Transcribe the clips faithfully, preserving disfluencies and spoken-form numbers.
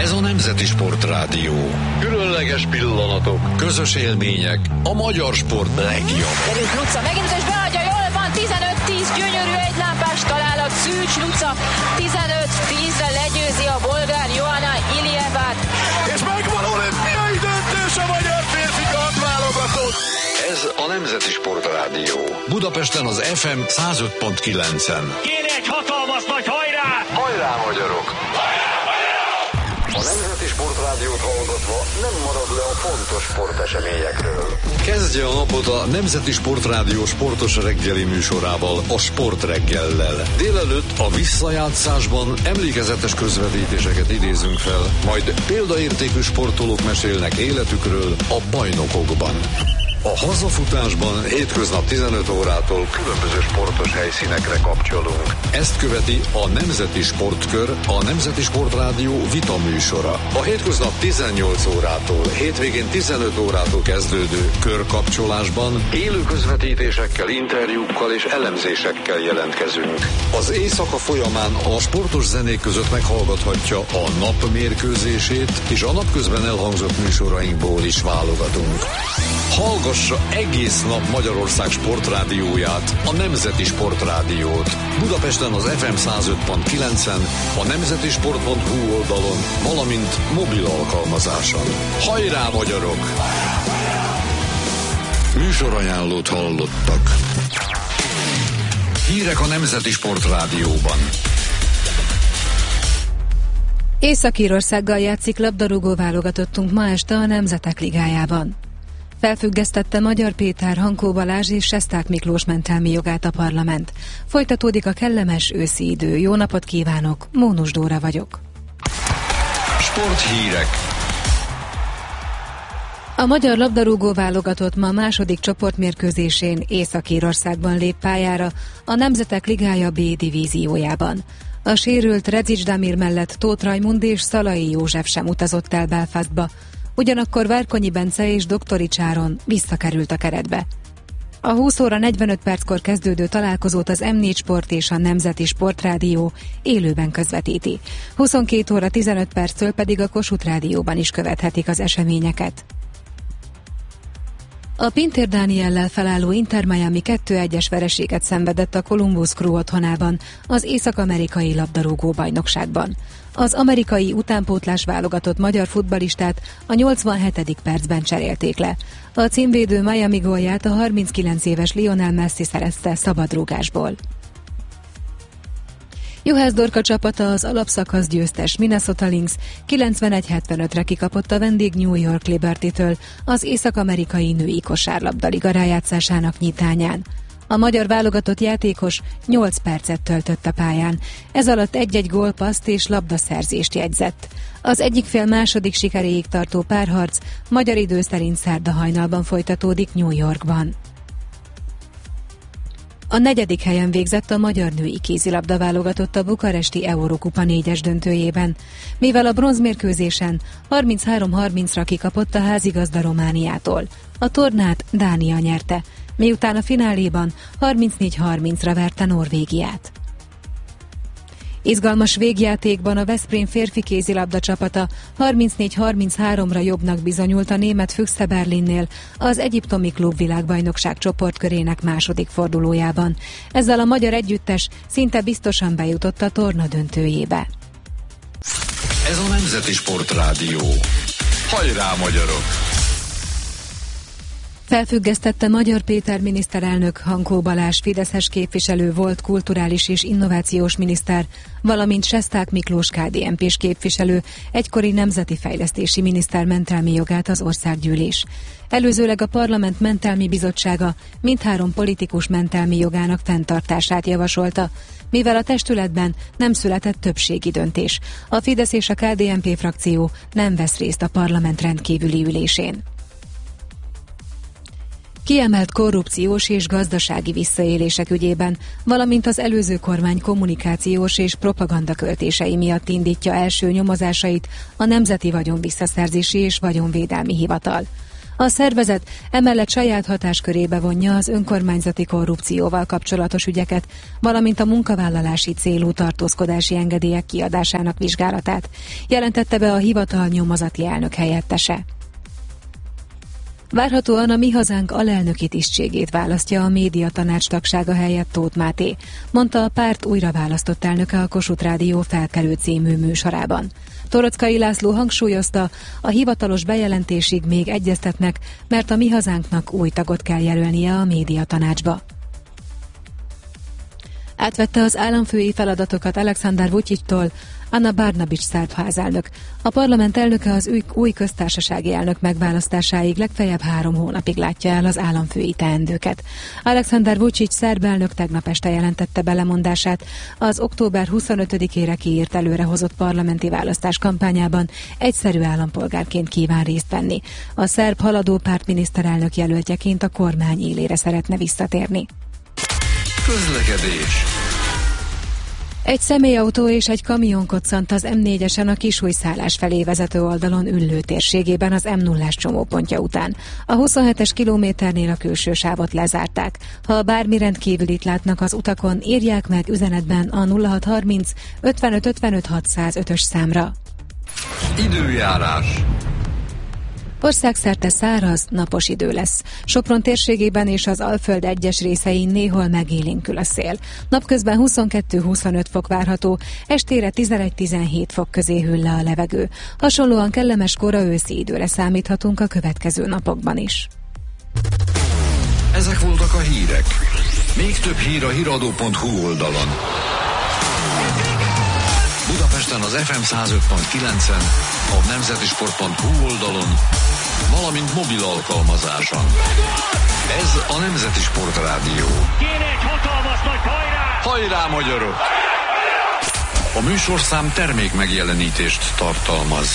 Ez a Nemzeti Sportrádió. Különleges pillanatok, közös élmények, a magyar sport legjobb. Derült Luca, megint és beadja, jól van, tizenöt tíz, gyönyörű egylámpás találat, Szűcs Luca, tizenöt tízre legyőzi a bolgár Joanna Ilievát. És megvan olimpiai döntés a magyar férfi kardválogatott. Ez a Nemzeti Sportrádió. Budapesten az ef em száz öt pont kilencen. Kéne egy hatalmas nagy hajrá! Hajrá, magyarok! A Nemzeti Sportrádiót hallgatva nem marad le a fontos sporteseményekről. Kezdje a napot a Nemzeti Sportrádió sportos reggeli műsorával, a Sportreggellel. Délelőtt a visszajátszásban emlékezetes közvetítéseket idézünk fel, majd példaértékű sportolók mesélnek életükről a bajnokokban. A hazafutásban hétköznap tizenöt órától különböző sportos helyszínekre kapcsolunk. Ezt követi a Nemzeti Sportkör, a Nemzeti Sportrádió vita műsora. A hétköznap tizennyolc órától, hétvégén tizenöt órától kezdődő körkapcsolásban élő közvetítésekkel, interjúkkal és elemzésekkel jelentkezünk. Az éjszaka folyamán a sportos zenék között meghallgathatja a nap mérkőzését, és a napközben elhangzott műsorainkból is válogatunk. Hallgassa egész nap Magyarország sportrádióját, a Nemzeti Sportrádiót. Budapesten az ef em száz öt pont kilencen, a nemzetisport pont hu oldalon, valamint mobil alkalmazáson. Hajrá, magyarok! Műsorajánlót hallottak. Hírek a Nemzeti Sportrádióban. Észak-Írországgal játszik labdarúgó válogatottunk ma este a Nemzetek Ligájában. Felfüggesztette Magyar Péter, Hankó Balázs és Sesták Miklós mentelmi jogát a parlament. Folytatódik a kellemes őszi idő. Jó napot kívánok, Mónus Dóra vagyok. Sporthírek. A magyar labdarúgó válogatott ma második csoportmérkőzésén Észak-Írországban lép pályára a Nemzetek Ligája B divíziójában. A sérült Redzics Damir mellett Tóth Rajmund és Szalai József sem utazott el Belfastba. Ugyanakkor Várkonyi Bence és Doktorics Áron visszakerült a keretbe. A húsz óra negyvenöt perckor kezdődő találkozót az em négy Sport és a Nemzeti Sportrádió élőben közvetíti. huszonkét óra tizenöt perctől pedig a Kossuth Rádióban is követhetik az eseményeket. A Pintér Dániellel felálló Inter Miami kettő egyes vereséget szenvedett a Columbus Crew otthonában, az észak-amerikai labdarúgó bajnokságban. Az amerikai utánpótlás válogatott magyar futballistát a nyolcvanhetedik percben cserélték le. A címvédő Miami gólját a harminckilenc éves Lionel Messi szerezte szabadrúgásból. Juhász Dorka csapata, az alapszakasz győztes Minnesota Lynx kilencvenegy hetvenötre kikapott a vendég New York Liberty-től az észak-amerikai női kosárlabdaliga rájátszásának nyitányán. A magyar válogatott játékos nyolc percet töltött a pályán, ez alatt egy-egy gólpasszt és labdaszerzést jegyzett. Az egyik fél második sikeréig tartó párharc magyar idő szerint szerda hajnalban folytatódik New Yorkban. A negyedik helyen végzett a magyar női kézilabda válogatott a bukaresti Eurokupa négyes döntőjében, mivel a bronzmérkőzésen harminchárom harmincra kikapott a házigazda Romániától. A tornát Dánia nyerte, miután a fináléban harmincnégy harmincra verte Norvégiát. Izgalmas végjátékban a Veszprém férfi kézilabda csapata harmincnégy harmincháromra jobbnak bizonyult a német Füchse Berlinnél az egyiptomi klubvilágbajnokság csoportkörének második fordulójában. Ezzel a magyar együttes szinte biztosan bejutott a torna döntőjébe. Ez a Nemzeti Sportrádió. Hajrá, magyarok! Felfüggesztette Magyar Péter miniszterelnök, Hankó Balázs fideszes képviselő volt kulturális és innovációs miniszter, valamint Sesták Miklós ká dé en pés képviselő, egykori nemzeti fejlesztési miniszter mentelmi jogát az országgyűlés. Előzőleg a Parlament Mentelmi Bizottsága mindhárom politikus mentelmi jogának fenntartását javasolta, mivel a testületben nem született többségi döntés. A Fidesz és a ká dé en pé frakció nem vesz részt a parlament rendkívüli ülésén. Kiemelt korrupciós és gazdasági visszaélések ügyében, valamint az előző kormány kommunikációs és propaganda költései miatt indítja első nyomozásait a Nemzeti Vagyon Visszaszerzési és Vagyonvédelmi Hivatal. A szervezet emellett saját hatáskörébe vonja az önkormányzati korrupcióval kapcsolatos ügyeket, valamint a munkavállalási célú tartózkodási engedélyek kiadásának vizsgálatát, jelentette be a hivatal nyomozati elnök helyettese. Várhatóan a Mi Hazánk alelnöki tisztségét választja a médiatanács tagsága helyett Tóth Máté, mondta a párt újra választott elnöke a Kossuth Rádió Felkelő című műsorában. Torockai László hangsúlyozta, a hivatalos bejelentésig még egyeztetnek, mert a Mi Hazánknak új tagot kell jelölnie a médiatanácsba. Átvette az államfői feladatokat Alexander Vučićtól Anna Brnabić szerb házelnök. A parlament elnöke az új, új köztársasági elnök megválasztásáig legfeljebb három hónapig látja el az államfői teendőket. Alexander Vučić szerb elnök tegnap este jelentette belemondását az október huszonötödikére kiírt előrehozott parlamenti választás kampányában egyszerű állampolgárként kíván részt venni. A szerb haladó párt miniszterelnök jelöltjeként a kormány élére szeretne visszatérni. Közlekedés. Egy személyautó és egy kamion koccant az em négyesen a Kisújszállás felé vezető oldalon Üllő térségében az em nullás csomópontja után. A huszonhetes kilométernél a külső sávot lezárták. Ha bármi rendkívülit látnak az utakon, írják meg üzenetben a nulla hat harminc ötvenöt ötvenöt hatszázötös számra. Időjárás. Országszerte száraz, napos idő lesz. Sopron térségében és az Alföld egyes részein néhol megélénkül a szél. Napközben huszonkettő-huszonöt fok várható, estére tizenegy-tizenhét fok közé hűl le a levegő. Hasonlóan kellemes kora őszi időre számíthatunk a következő napokban is. Ezek voltak a hírek. Még több hír a híradó pont hu oldalon. Budapesten az ef em száz öt pont kilencen, a nemzetisport pont hu oldalon, valamint mobil alkalmazáson. Ez a Nemzeti Sport Rádió. Kéne egy hatalmas nagy hajrá! Hajrá, magyarok! A műsorszám termék megjelenítést tartalmaz.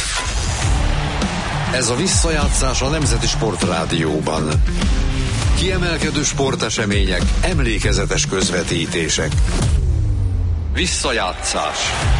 Ez a visszajátszás a Nemzeti Sport Rádióban. Kiemelkedő sportesemények, emlékezetes közvetítések. Visszajátszás.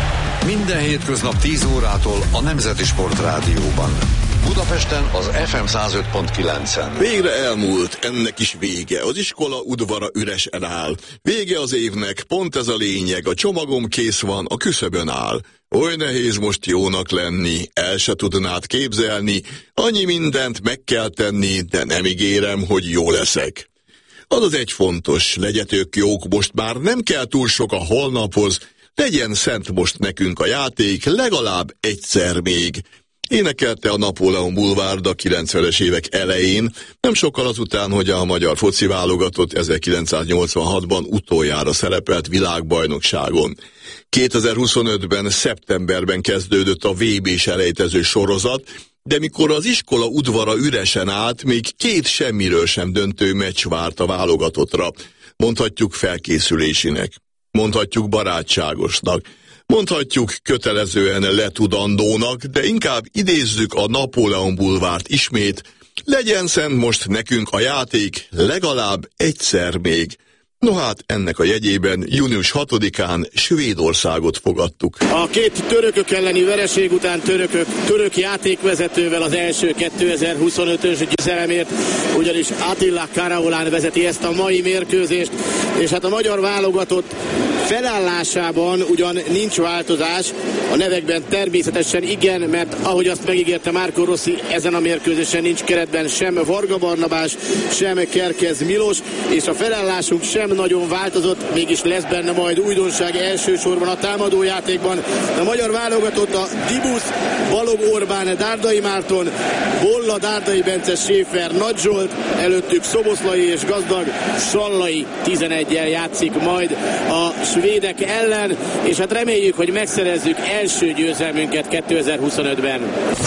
Minden hétköznap tíz órától a Nemzeti Sport Rádióban. Budapesten az ef em száz öt pont kilencen. Végre elmúlt, ennek is vége. Az iskola udvara üresen áll. Vége az évnek, pont ez a lényeg. A csomagom kész van, a küszöbön áll. Oly nehéz most jónak lenni, el se tudnád képzelni. Annyi mindent meg kell tenni, de nem ígérem, hogy jó leszek. Az az egy fontos, legyetek jók, most már nem kell túl sok a holnaphoz, legyen szent most nekünk a játék, legalább egyszer még. Énekelte a Napóleon Boulevard a kilencvenes évek elején, nem sokkal azután, hogy a magyar foci válogatott ezerkilencszáznyolcvanhatban utoljára szerepelt világbajnokságon. kétezer-huszonötben szeptemberben kezdődött a vé bé selejtező sorozat, de mikor az iskola udvara üresen állt, még két semmiről sem döntő meccs várt a válogatottra. Mondhatjuk felkészülésinek, mondhatjuk barátságosnak, mondhatjuk kötelezően letudandónak, de inkább idézzük a Napóleon Boulevard ismét, legyen szent most nekünk a játék legalább egyszer még. No hát, ennek a jegyében június hatodikán Svédországot fogadtuk. A két törökök elleni vereség után törökök, török játékvezetővel az első kétezer-huszonötös győzelemért, ugyanis Attila Karaolán vezeti ezt a mai mérkőzést, és hát a magyar válogatott felállásában ugyan nincs változás, a nevekben természetesen igen, mert ahogy azt megígérte Marco Rossi, ezen a mérkőzésen nincs keretben sem Varga Barnabás, sem Kerkez Milos, és a felállásunk sem nagyon változott, mégis lesz benne majd újdonság elsősorban a támadójátékban. A magyar válogatott a Dibusz, Balog Orbán, Dárdai Márton, Bolla, Dárdai Bence, Schäfer, Nagy Zsolt, előttük Szoboszlai és gazdag Sallai tizeneggyel játszik majd a svédek ellen, és hát reméljük, hogy megszerezzük első győzelmünket kétezer-huszonötben.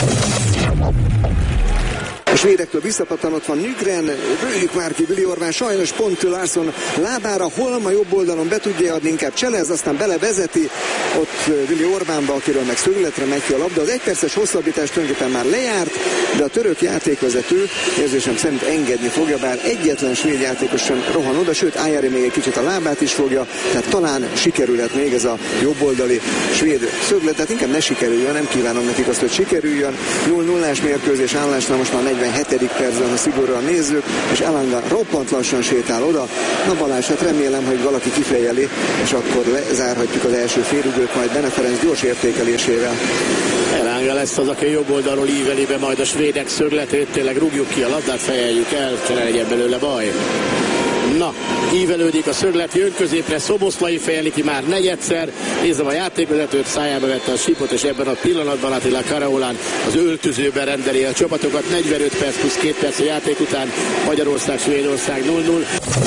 A svédektől visszapattanott van Nygren, bőjük már ki Willi Orban, sajnos pont Larsson lábára, Holm a jobb oldalon be tudja adni, inkább Cselez, aztán belevezeti ott Willi Orbánba, akiről meg szögletre megy ki a labda. Az egyperces hosszabbítás tulajdonképpen már lejárt, de a török játékvezető érzésem szerint engedni fogja, bár egyetlen svéd játékos sem rohan oda, sőt Ájári még egy kicsit a lábát is fogja, tehát talán sikerülhet még ez a jobboldali svéd szöglet, tehát inkább ne sikerüljön, nem kívánom nekik azt, hogy sikerüljön. nulla nullás mérkőzés állásnál most már negyvenhét tizenhetedik percben, ha szigorúan nézzük, és Elanga roppant lassan sétál oda. Na Balázs, hát remélem, hogy valaki kifejeli, és akkor lezárhatjuk az első félidőt, majd Bene Ferenc gyors értékelésével. Elanga lesz az, aki jobb oldalról íveli be majd a svédek szögletét, tényleg rúgjuk ki a labdát, fejeljük el, se ne legyen belőle baj. Na, ívelődik a szöglet, jön középre, Szoboszlai fejeli ki már negyedszer. Nézem a játékvezetőt, szájába vette a sípot, és ebben a pillanatban Attila Karaulán az öltözőben rendeli a csapatokat. negyvenöt perc plusz két perc a játék után. Magyarország, Svédország nulla nulla.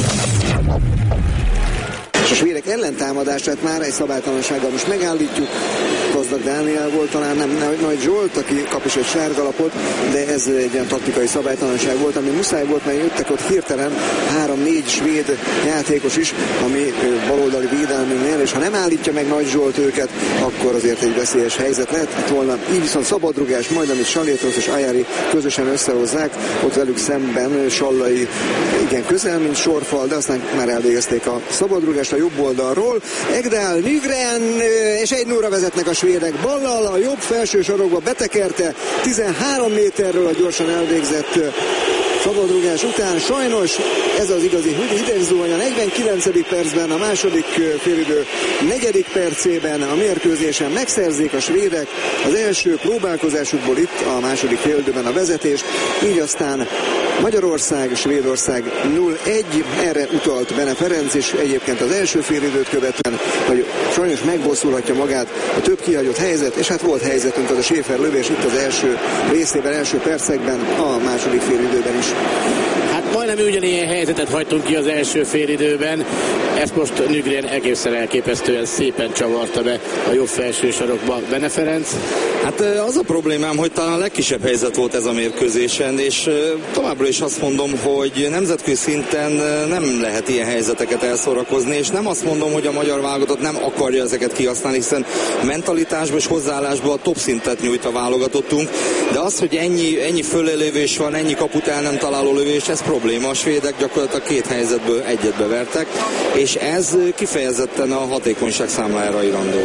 És a svédek ellentámadását már egy szabálytalansággal most megállítjuk. Gazdag Dániel volt, talán nem Nagy Zsolt, aki kap is egy sárgalapot, de ez egy ilyen taktikai szabálytalanság volt, ami muszáj volt, mert jöttek ott hirtelen három-négy svéd játékos is, ami baloldali védelmünknél, és ha nem állítja meg Nagy Zsolt őket, akkor azért egy veszélyes helyzet lehetett volna. Így viszont szabadrugás, majd amit Salétros és Ajari közösen összehozzák, ott velük szemben Sallai igen közel, mint sorfal, de aztán már elvégezték a szabadrugást a jobb oldalról. Ekdal, Nygren, és egy nulla vezetnek a svédek. Ballal a jobb felső sarokba betekerte, tizenhárom méterről a gyorsan elvégzett szabadrugás után. Sajnos ez az igazi hidegzuhany a negyvenkilencedik percben, a második félidő negyedik percében a mérkőzésen megszerzik a svédek az első próbálkozásukból itt a második félidőben a vezetést, így aztán Magyarország, Svédország nulla egy, erre utalt Bene Ferenc is egyébként az első félidőt követően, hogy sajnos megbosszulhatja magát a több kihagyott helyzet, és hát volt helyzetünk, az a Schäfer lövés itt az első részében, első percekben, a második félidőben is. Hát majdnem ugyanilyen helyzetet hagytunk ki az első félidőben, ezt most Nygren egészen elképesztően szépen csavarta be a jobb felső sarokba. Bene Ferenc? Hát az a problémám, hogy talán a legkisebb helyzet volt ez a mérkőzésen, és továbbra is azt mondom, hogy nemzetközi szinten nem lehet ilyen helyzeteket elszórakozni, és nem azt mondom, hogy a magyar válogatott nem akarja ezeket kihasználni, hiszen mentalitásban és hozzáállásban a top szintet nyújt a válogatottunk, de az, hogy ennyi, ennyi fölelövés van, ennyi kaput el nem találó lövés, ez probléma. A svédek gyakorlatilag két helyzetből egyet bevertek, és ez kifejezetten a hatékonyság számlájára irandó.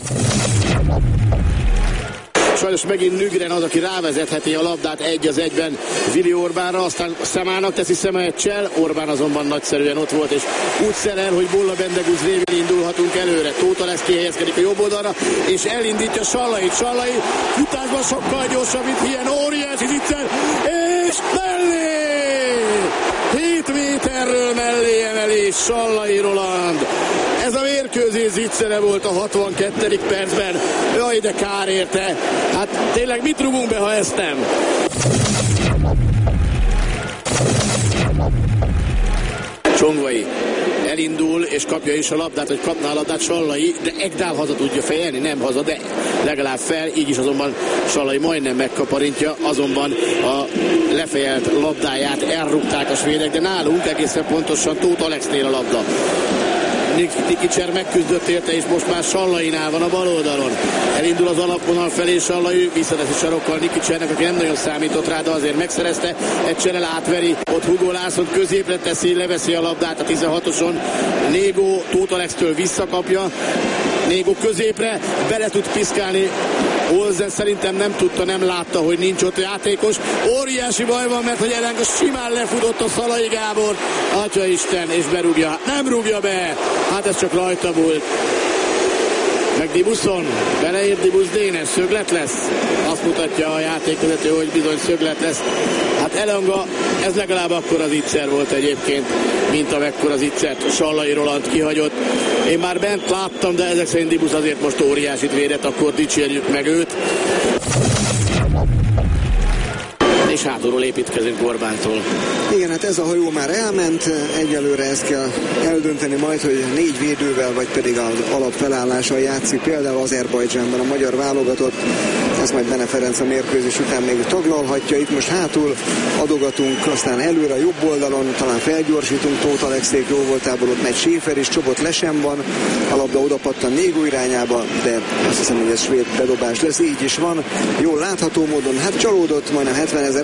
Sajnos megint Nygren az, aki rávezetheti a labdát egy az egyben Vili Orbánra, aztán Szemának teszi Szemecsel, Orbán azonban nagyszerűen ott volt, és úgy szerel, hogy Bolla Bendegúz révén indulhatunk előre. Tóth Alex kihelyezkedik a jobb oldalra, és elindítja Sallait. Sallai futásban sokkal gyorsabb, mint ilyen óriási zicser, és mellé! hét méterről mellé emelés Sallai Roland. Ez a mérkőzés zicsere volt a hatvankettedik percben. Jaj, de kár érte. Hát tényleg mit rúgunk be, ha ezt nem? Csongvai elindul, és kapja is a labdát, hogy kapná a labdát Sallai, de Ekdal haza tudja fejelni, nem haza, de legalább fel, így is azonban Sallai majdnem megkaparintja, azonban a lefejelt labdáját elrúgták a svédek, de nálunk egészen pontosan Tóth Alexnél a labda. Nikicser megküzdött érte, és most már Sallainál van a bal oldalon. Elindul az alapvonal felé Sallai, visszateszi sarokkal Nikicsernek, aki nem nagyon számított rá, de azért megszerezte. Egyszerrel átveri, ott Hugo László középre teszi, leveszi a labdát a tizenhatoson. Négó Tóth Alextől visszakapja. Négó középre, bele tud piszkálni. Olsen szerintem nem tudta, nem látta, hogy nincs ott játékos. Óriási baj van, mert hogy Elanga simán lefutott a Szalai Gábor. Atyaisten, és berúgja. Nem rúgja be. Hát ez csak rajta volt. Meg Dibuszon, beleír Dibusz Dénes, szöglet lesz. Azt mutatja a játékvezető, hogy bizony szöglet lesz. Hát Elanga, ez legalább akkor az icser volt egyébként, mint amekkor az icsert Sallai Roland kihagyott. Én már bent láttam, de ezek szerint Dibusz azért most óriásit védett, akkor dicsérjük meg őt. És hátulról építkezünk Orbántól. Igen, hát ez a hajó már elment, egyelőre ezt kell eldönteni majd, hogy négy védővel, vagy pedig az alapfelállással játszik, például Azerbajdzsánban a magyar válogatott. Ezt majd Bene Ferenc a mérkőzés után még taglalhatja. Itt most hátul adogatunk, aztán előre a jobb oldalon, talán felgyorsítunk, Tóth Alexék jó voltából, ott megy Schäfer is, Csobot lesen van, a labda odapattan Négó irányába, de azt hiszem, hogy ez svéd bedobás lesz, így is van. Jól látható módon, hát csalódott, majdnem hetvenezer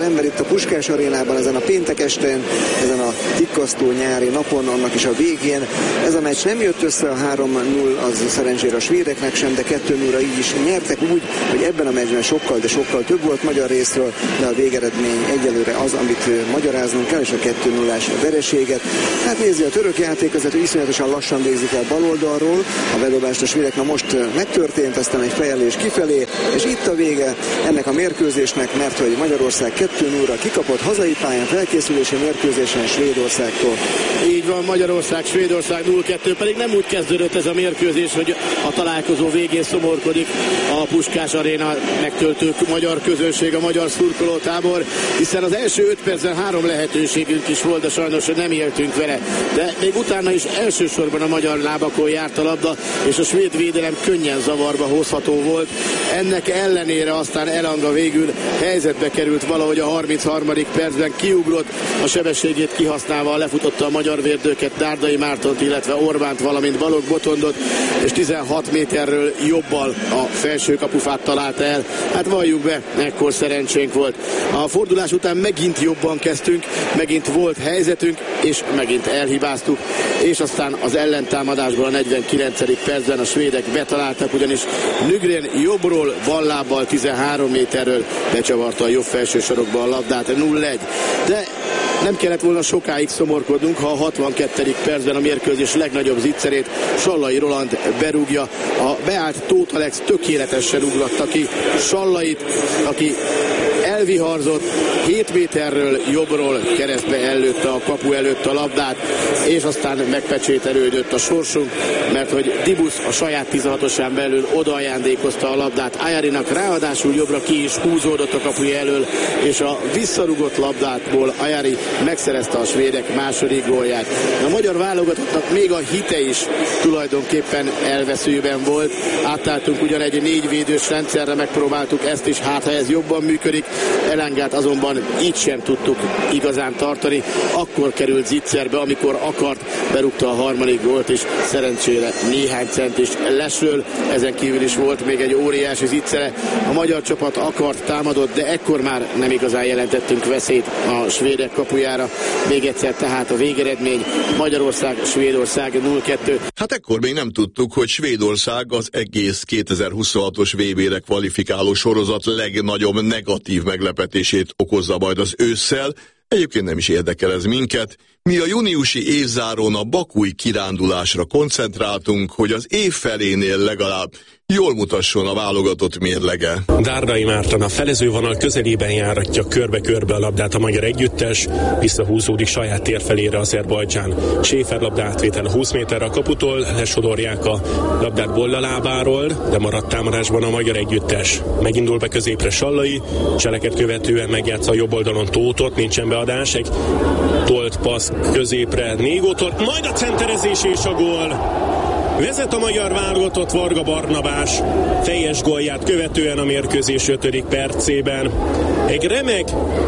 ezer ember itt a Puskás arénában ezen a péntek estén, ezen a tikkasztó nyári napon, annak is a végén. Ez a meccs nem jött össze, a három null az szerencsére a svédeknek sem, de kettő nullra így is nyertek úgy, hogy ebben a meccsben sokkal, de sokkal több volt magyar részről, de a végeredmény egyelőre az, amit magyaráznunk kell, és a kettő nullás vereséget. Hát nézi, a török játékvezető iszonyatosan lassan végzik el baloldalról, a bedobást a svédek na most megtörtént, aztán egy fejelés kifelé, és itt a vége ennek a mérkőzésnek, mert hogy Magyarország kettő nullra kikapott hazai pályán felkészülési mérkőzésen Svédországtól. Így van, Magyarország, Svédország nulla kettő, pedig nem úgy kezdődött ez a mérkőzés, hogy a találkozó végén szomorkodik a Puskás aréna megtöltő magyar közönség, a magyar szurkolótábor, hiszen az első öt percben három lehetőségünk is volt, de sajnos nem éltünk vele. De még utána is elsősorban a magyar lábakon járt a labda, és a svéd védelem könnyen zavarba hozható volt. Ennek ellenére aztán Elanga végül helyzetbe került valahogy a harmincharmadik percben, kiugrott, a sebességét kihasználva lefutotta a magyar vérdőket, Dárdai Mártont, illetve Orbánt, valamint Balogh Botondot, és tizenhat méterről jobbal a felső kapufát találta el. Hát valljuk be, ekkor szerencsénk volt. A fordulás után megint jobban kezdtünk, megint volt helyzetünk, és megint elhibáztuk, és aztán az ellentámadásban a negyvenkilencedik percben a svédek betaláltak, ugyanis Nygren jobbról ballábbal tizenhárom méterről becsavarta a jobb felső sarokba a labdát, nulla egy. De nem kellett volna sokáig szomorkodnunk, ha a hatvankettedik percben a mérkőzés legnagyobb zicserét Sallai Roland berúgja. A beállt Tóth Alex tökéletesen ugratta ki Sallait, aki elviharzott, hét méterről jobbról keresztbe ellőtte a kapu előtt a labdát, és aztán megpecsételődött a sorsunk, mert hogy Dibusz a saját tizenhatosán belül odaajándékozta a labdát Ajarinak, ráadásul jobbra ki is húzódott a kapuja elől, és a visszarugott labdátból Ajari megszerezte a svédek második gólját. A magyar válogatottnak még a hite is tulajdonképpen elveszőben volt. Átálltunk ugyan egy négy védős rendszerre, megpróbáltuk ezt is, hát ha ez jobban működik. Elengát azonban így sem tudtuk igazán tartani. Akkor került zicserbe, amikor akart, berúgta a harmadik gólt, és szerencsére néhány cent is lesről. Ezen kívül is volt még egy óriási zicsere. A magyar csapat akart, támadott, de ekkor már nem igazán jelentettünk veszélyt a svédek kapujára. Még egyszer tehát a végeredmény Magyarország, Svédország nulla kettő. Hát ekkor még nem tudtuk, hogy Svédország az egész kétezer-huszonhatos vé bére kvalifikáló sorozat legnagyobb negatív meglepetését okozza majd az ősszel. Egyébként nem is érdekel ez minket. Mi a júniusi évzárón a bakúi kirándulásra koncentráltunk, hogy az év felénél legalább jól mutasson a válogatott mérlege. Dárdai Márton a felezővonal közelében járatja körbe-körbe a labdát a magyar együttes, visszahúzódik saját tér felére Azerbajdzsán. Schäfer labda átvétel húsz méterre a kaputól, lesodorják a labdát Bolla lábáról, de maradt támadásban a magyar együttes. Megindul be középre Sallai, cseleket követően megjátsza a jobb oldalon Tóthot, nincsen beadás, egy tolt passz középre Négótól, majd a centerezés és a gól. Vezet a magyar válogatott Varga Barnabás fejes gólját követően a mérkőzés ötödik percében. Egy remek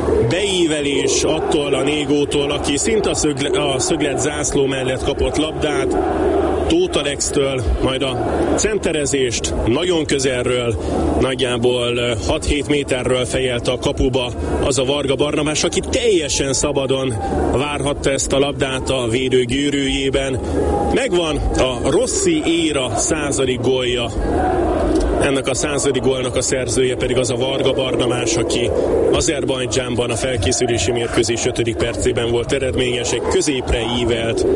beívelés attól a Négótól, aki szinte a, szögle, a szöglet zászló mellett kapott labdát, Tóth Alextől, majd a centerezést nagyon közelről, nagyjából hat-hét méterről fejelte a kapuba az a Varga Barnabás, aki teljesen szabadon várhatta ezt a labdát a védő gyűrűjében. Megvan a Rossi éra századik gólja. Ennek a századik gólnak a szerzője pedig az a Varga Barnabás, aki Azerbajdzsánban a felkészülési mérkőzés ötödik percében volt eredményes, egy középre ívelt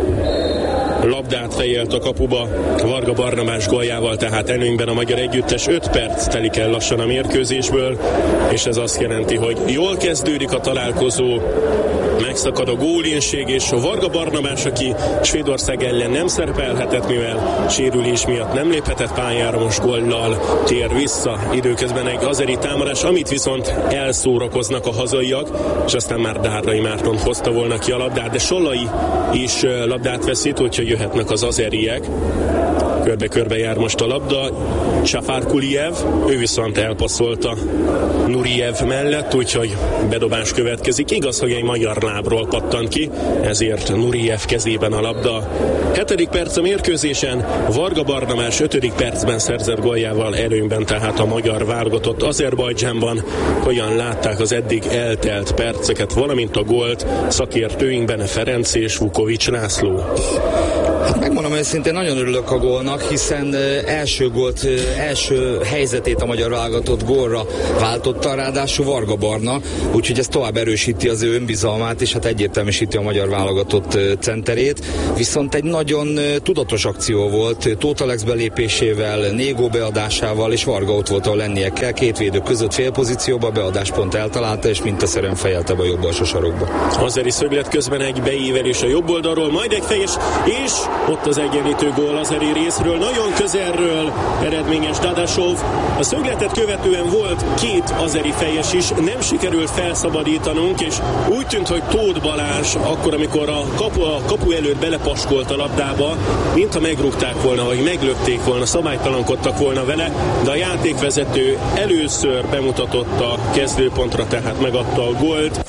labdát fejelt a kapuba Varga Barnabás góljával, tehát előnyben a magyar együttes. öt perc telik el lassan a mérkőzésből, és ez azt jelenti, hogy jól kezdődik a találkozó, megszakad a gólinség, és a Varga Barnabás, aki Svédország ellen nem szerepelhetett, mivel sérülés miatt nem léphetett pályára, most góllal tér vissza. Időközben egy azeri támadás, amit viszont elszórakoznak a hazaiak, és aztán már Dárdai Márton hozta volna ki a labdát, de Sallai is labdát veszít, úgyhogy jöhetnek az azeriek. Körbe-körbe jár most a labda. Csafár Kuliev, ő viszont elpasszolta Nuriev mellett, úgyhogy bedobás következik. Igaz, hogy egy magyar lábról pattant ki, ezért Nuriev kezében a labda. Hetedik perc a mérkőzésen, Varga Barnabás ötödik percben szerzett góljával előnyben tehát a magyar válogatott Azerbajdzsánban. Hogyan látták az eddig eltelt perceket, valamint a gólt szakértőink Bene Ferenc és Vukovics László? Hát megmondom őszintén, nagyon örülök a gólnak, hiszen első gólt, első helyzetét a magyar válogatott gólra váltotta, ráadásul Varga Barna, úgyhogy ez tovább erősíti az ő önbizalmát, és hát egyértelműsíti a magyar válogatott centerét. Viszont egy nagyon tudatos akció volt, Tóth Alex belépésével, Négó beadásával, és Varga ott volt, ahol lennie kell, két védő között félpozícióba, beadáspont eltalálta, és mintaszerűen fejelte be a jobb alsó sarokba. Azeri szöglet közben egy beívelés a jobb oldalról, majd egy fejes, és ott az egyenlítő gól Azeri részről, nagyon közelről eredményes Dadasov. A szögletet követően volt két azeri fejes is, nem sikerült felszabadítanunk, és úgy tűnt, hogy Tóth Balázs akkor, amikor a kapu, a kapu előtt belepaskolt a labdába, mintha megrúgták volna, vagy meglökték volna, szabálytalankodtak volna vele, de a játékvezető először bemutatott a kezdőpontra, tehát megadta a gólt.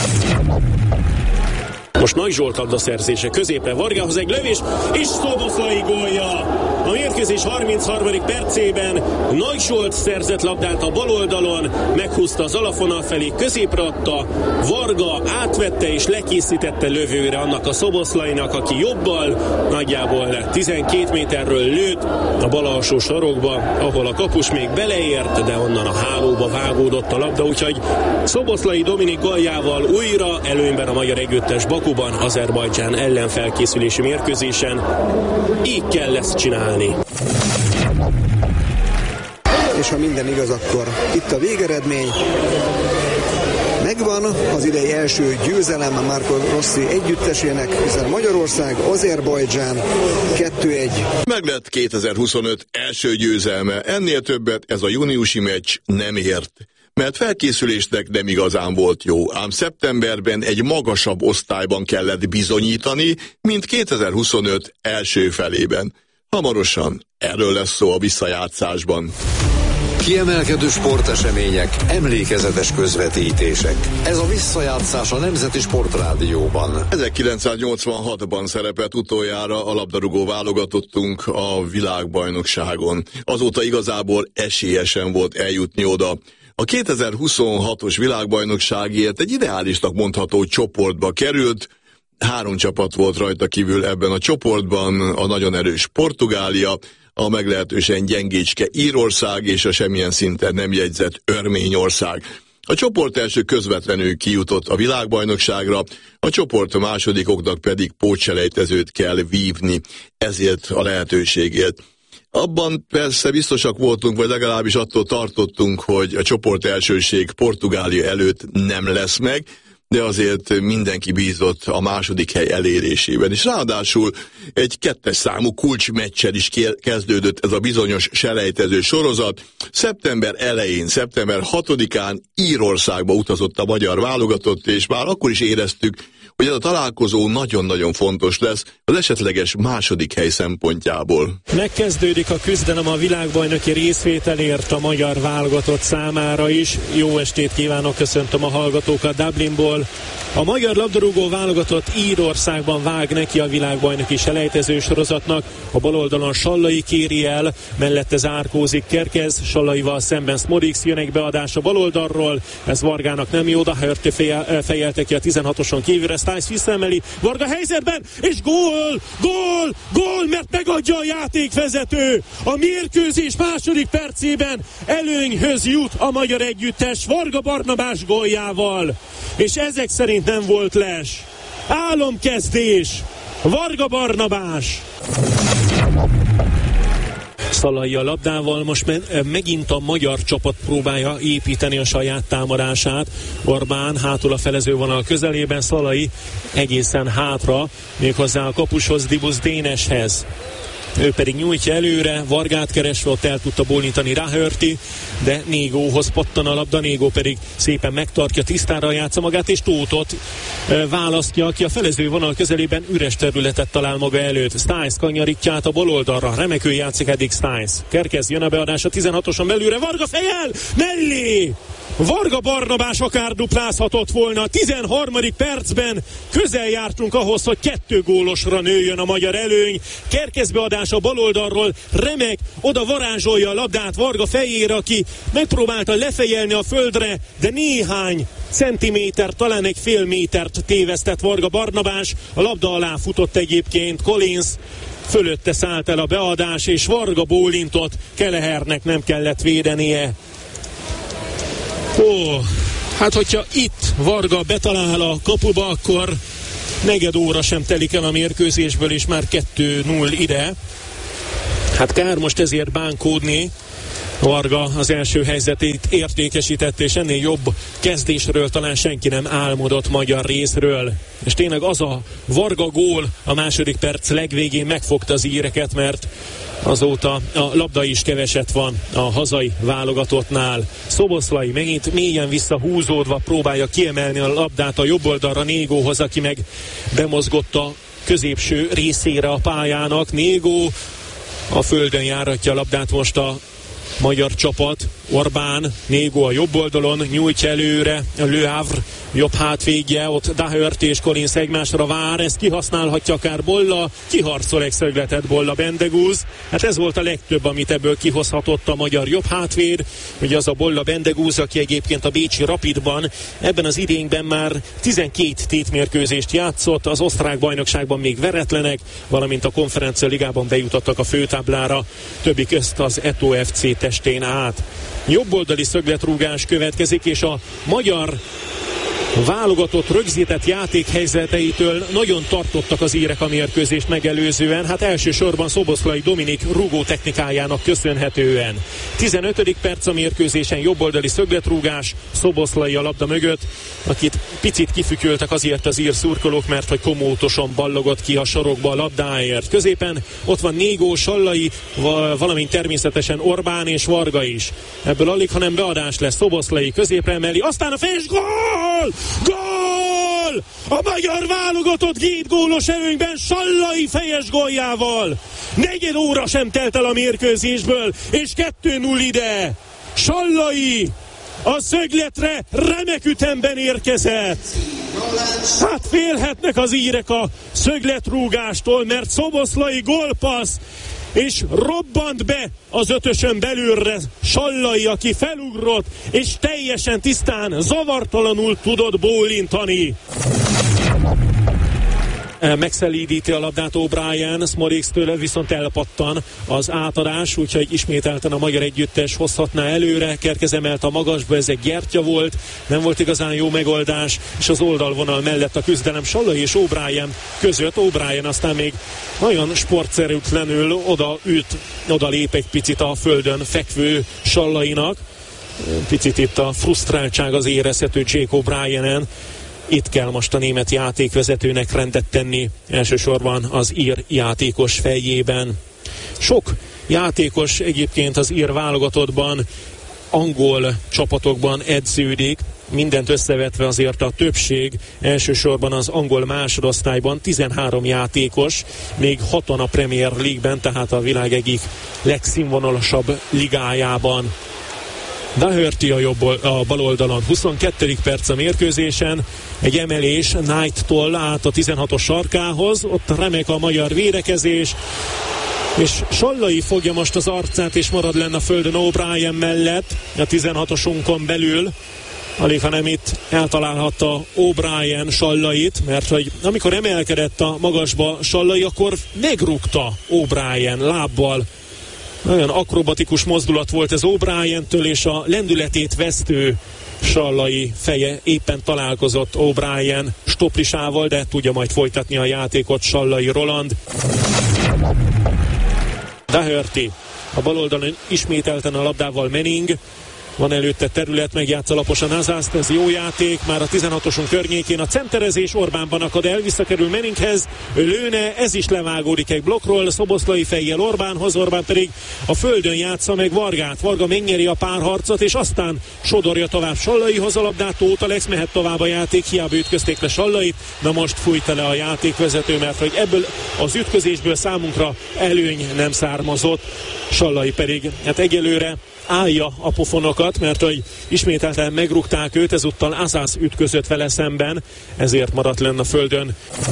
Most Nagy Zsolt labdaszerzése középre, Vargához egy lövés, és Szoboszlai gólja! A mérkőzés harmincharmadik percében Nagy Zsolt szerzett labdát a bal oldalon, meghúzta az alafonal felé, középre adta, Varga átvette és lekészítette lövőre annak a Szoboszlainak, aki jobbal nagyjából tizenkét méterről lőtt a bal alsó sarokba, ahol a kapus még beleért, de onnan a hálóba vágódott a labda, úgyhogy Szoboszlai Dominik góljával újra előnyben a magyar együttes Bakuban, Azerbajdzsán ellen felkészülési mérkőzésen. Így kell ezt csinálni. És ha minden igaz, akkor itt a végeredmény. Megvan az idei első győzelem Marco Rossi együttesének, hiszen Magyarország, Azerbajdzsán kettő egy. Meg lett kétezer-huszonöt első győzelme, ennél többet ez a júniusi meccs nem ért. Mert felkészülésnek nem igazán volt jó, ám szeptemberben egy magasabb osztályban kellett bizonyítani, mint kétezer-huszonöt első felében. Hamarosan erről lesz szó a visszajátszásban. Kiemelkedő sportesemények, emlékezetes közvetítések. Ez a visszajátszás a Nemzeti Sportrádióban. ezerkilencszáznyolcvanhatban szerepelt utoljára a labdarúgó válogatottunk a világbajnokságon. Azóta igazából esélyesen volt eljutni oda. A kétezer-huszonhatos világbajnokságért egy ideálisnak mondható csoportba került. Három csapat volt rajta kívül ebben a csoportban, a nagyon erős Portugália, a meglehetősen gyengécske Írország és a semmilyen szinten nem jegyzett Örményország. A csoport első közvetlenül kijutott a világbajnokságra, a csoport másodikoknak pedig pótselejtezőt kell vívni, ezért a lehetőségért. Abban persze biztosak voltunk, vagy legalábbis attól tartottunk, hogy a csoport elsőség Portugália előtt nem lesz meg, de azért mindenki bízott a második hely elérésében. És ráadásul egy kettes számú kulcsmeccsel is kezdődött ez a bizonyos selejtező sorozat. Szeptember elején, szeptember hatodikán Írországba utazott a magyar válogatott, és már akkor is éreztük, hogy ez a találkozó nagyon-nagyon fontos lesz az esetleges második hely szempontjából. Megkezdődik a küzdelem a világbajnoki részvételért a magyar válogatott számára is. Jó estét kívánok, köszöntöm a hallgatókat Dublinból. A magyar labdarúgó válogatott Írországban vág neki a világbajnoki selejtező sorozatnak. A bal oldalon Sallai kéri el, mellette zárkózik Kerkez, Sallaival szemben Smorix, jön egy beadás a bal oldalról. Ez Vargának nem jó, Daherty fejelte ki a tizenhatoson kívülre, Stiles visszaemeli, Varga helyzetben, és gól, gól, gól, mert megadja a játékvezető. A mérkőzés második percében előnyhöz jut a magyar együttes Varga Barnabás góljával. És ezek szerint nem volt les. Álomkezdés. Varga Barnabás. Szalai a labdával, most me- megint a magyar csapat próbálja építeni a saját támadását. Orbán hátul a felezővonal közelében, Szalai egészen hátra, méghozzá a kapushoz, Dibusz Déneshez. ő pedig nyújtja előre, Vargát keresve, ott el tudta bólintani Doherty, de Négóhoz pattan a labda, Négó pedig szépen megtartja, tisztára játsza magát, és Tóthot e, választja, aki a felező vonal közelében üres területet talál maga előtt. Stiles kanyarítja át a bal oldalra, remekül játszik eddig Stiles. Kerkez, jön a beadás a tizenhatoson belőle, Varga fejel, mellé! Varga Barnabás akár duplázhatott volna. A tizenharmadik percben közel jártunk ahhoz, hogy kettő gólosra nőjön a magyar előny. Kerkez beadás a bal oldalról, remek, oda varázsolja a labdát Varga fejére, aki megpróbálta lefejelni a földre, de néhány centiméter, talán egy fél métert tévesztett Varga Barnabás. A labda alá futott egyébként Collins, fölötte szállt el a beadás, és Varga bólintott, Kelehernek nem kellett védenie. Ó, hát hogyha itt Varga betalál a kapuba, akkor negyed óra sem telik el a mérkőzésből, és már kettő null ide. Hát kár most ezért bánkódni. Varga az első helyzetét értékesített, és ennél jobb kezdésről talán senki nem álmodott magyar részről. És tényleg az a Varga gól a második perc legvégén megfogta az íreket, mert azóta a labda is keveset van a hazai válogatottnál. Szoboszlai megint mélyen visszahúzódva próbálja kiemelni a labdát a jobb oldalra Négóhoz, aki meg bemozgott a középső részére a pályának. Négó a földön járatja a labdát most a magyar csapat. Orbán, Négó a jobb oldalon nyújtja előre, a Le Havre jobb hátvégje, ott Doherty és Collins egymásra vár, ezt kihasználhatja akár Bolla, kiharcol egy szögletet Bolla, Bendegúz. Hát ez volt a legtöbb, amit ebből kihozhatott a magyar jobb hátvéd, ugye az a Bolla Bendegúz, aki egyébként a bécsi Rapidban ebben az idényben már tizenkét tétmérkőzést játszott, az osztrák bajnokságban még veretlenek, valamint a Konferencia Ligában bejutottak a főtáblára, többi közt az Eto ef cé testén át. Jobboldali szögletrúgás következik, és a magyar válogatott rögzített játékhelyzeteitől nagyon tartottak az írek a mérkőzést megelőzően, hát elsősorban Szoboszlai Dominik rúgó technikájának köszönhetően. tizenötödik perc a mérkőzésen, jobboldali szögletrúgás, Szoboszlai a labda mögött, akit picit kifütyöltek azért az ír szurkolók, mert hogy komótosan ballogott ki a sarokba a labdáért. Középen ott van Négó, Sallai, valamint természetesen Orbán és Varga is. Ebből alig, hanem beadás lesz, Szoboszlai középre emeli, aztán a fejes gól! Gól! A magyar válogatott két gólos előnyben Sallai fejes góljával. Negyed óra sem telt el a mérkőzésből, és kettő null ide. Sallai a szögletre remek ütemben érkezett. Hát félhetnek az írek a szögletrúgástól, mert Szoboszlai gólpassz, és robbant be az ötösön belülre Sallai, aki felugrott, és teljesen tisztán, zavartalanul tudott bólintani. Megszelídíti a labdát O'Brien, Smorigstől viszont elpattan az átadás, úgyhogy ismételten a magyar együttes hozhatná előre. Kerkez emelt a magasba, ez egy gyertya volt, nem volt igazán jó megoldás, és az oldalvonal mellett a küzdelem Sallai és O'Brien között. O'Brien aztán még nagyon sportszerűtlenül oda üt, oda lép egy picit a földön fekvő Sallainak. Picit itt a frusztráltság az érezhető Jake O'Brienen. Itt kell most a német játékvezetőnek rendet tenni, elsősorban az ír játékos fejében. Sok játékos egyébként az ír válogatottban, angol csapatokban edződik, mindent összevetve azért a többség, elsősorban az angol másodosztályban tizenhárom játékos, még hatan a Premier League-ben, tehát a világ egyik legszínvonalasabb ligájában. Doherty a, jobb, a bal oldalon, huszonkettedik perc a mérkőzésen, egy emelés Knight-tól át a tizenhatos sarkához, ott remek a magyar védekezés, és Sallai fogja most az arcát, és marad lenne a földön O'Brien mellett, a tizenhatosunkon belül. Alig, hanem itt eltalálhatta O'Brien Sallait, mert hogy amikor emelkedett a magasba Sallai, akkor megrúgta O'Brien lábbal. Nagyon akrobatikus mozdulat volt ez O'Brientől, és a lendületét vesztő Sallai feje éppen találkozott O'Brien stoplisával, de tudja majd folytatni a játékot Sallai Roland. Doherty a bal oldalon ismételten a labdával Manning. van előtte terület, megjátsza laposan Azászt, ez jó játék, már a tizenhatoson környékén a centerezés, Orbánban akad el, visszakerül Menninghez, lőne, ez is levágódik egy blokkról, Szoboszlai fejjel Orbánhoz, Orbán pedig a földön játsza meg Vargát, Varga megnyeri a párharcot, és aztán sodorja tovább Sallaihoz a labdát, Tóth Alex mehet tovább a játék, hiába ütközték le Sallait, na most fújta le a játékvezető, mert hogy ebből az ütközésből számunkra előny nem származott, Sallai pedig hát egyelőre állja a pofonokat, mert hogy ismételten megrúgták őt, ezúttal Azász ütközött vele szemben, ezért maradt lenn a földön.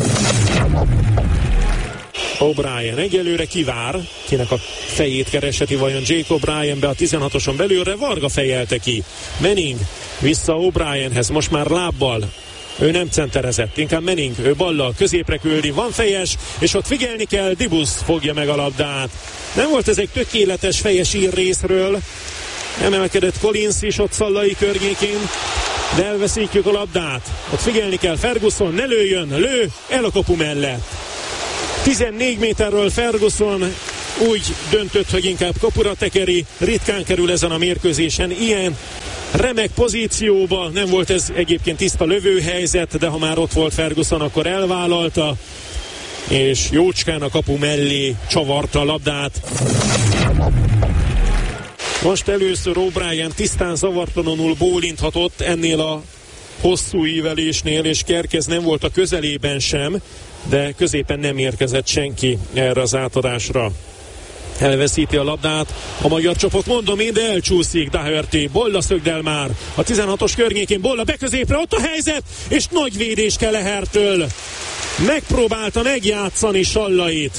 O'Brien egyelőre kivár, kinek a fejét keresheti vajon Jake O'Brien be a tizenhatoson belülre, Varga fejelte ki. Manning vissza O'Brienhez, most már lábbal. Ő nem centerezett, inkább Manning, ő ballal középre küldi, van fejes, és ott figyelni kell, Dibus fogja meg a labdát. Nem volt ez egy tökéletes fejes ír részről, emelkedett Collins is ott Szallai környékén, de elveszítjük a labdát. Ott figyelni kell, Ferguson ne lőjön, lő, el a kapu mellett. tizennégy méterről Ferguson úgy döntött, hogy inkább kapura tekeri, ritkán kerül ezen a mérkőzésen ilyen remek pozícióba, nem volt ez egyébként tiszta lövőhelyzet, de ha már ott volt Ferguson, akkor elvállalta, és jócskán a kapu mellé csavarta a labdát. Most először O'Brien tisztán zavartalanul bólinthatott ennél a hosszú ívelésnél, és Kerkez nem volt a közelében sem, de középen nem érkezett senki erre az átadásra. Elveszíti a labdát a magyar csapat, mondom én, de elcsúszik Daherty, Bolla szögdel már a tizenhatos környékén, Bolla beközépre, ott a helyzet, és nagy védés Kelehertől. Megpróbálta megjátszani Sallait.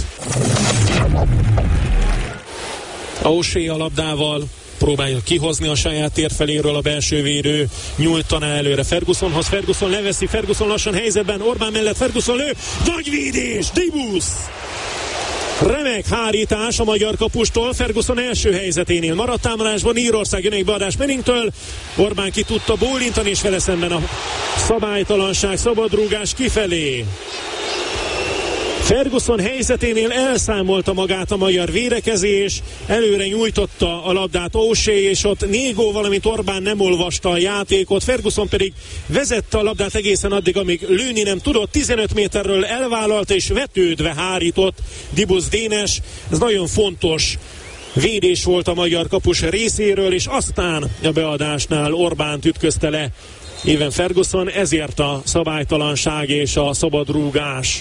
O'Shea a labdával próbálja kihozni a saját tér feléről a belső védő, nyújtaná előre Fergusonhoz, Ferguson leveszi, Ferguson lassan helyzetben, Orbán mellett Ferguson lő, nagy védés, Dibus! Remek hárítás a magyar kapustól, Ferguson első helyzeténél maradt támadásban, Írország jön egy beadás Menningtől, Orbán ki tudta bólintani, és vele szemben a szabálytalanság, szabadrúgás kifelé. Ferguson helyzeténél elszámolta magát a magyar védekezés, előre nyújtotta a labdát O'Shea, és ott Négó, valamint Orbán nem olvasta a játékot, Ferguson pedig vezette a labdát egészen addig, amíg lőni nem tudott, tizenöt méterről elvállalta és vetődve hárított Dibus Dénes, ez nagyon fontos védés volt a magyar kapus részéről, és aztán a beadásnál Orbánt ütközte le Evan Ferguson, ezért a szabálytalanság és a szabadrúgás.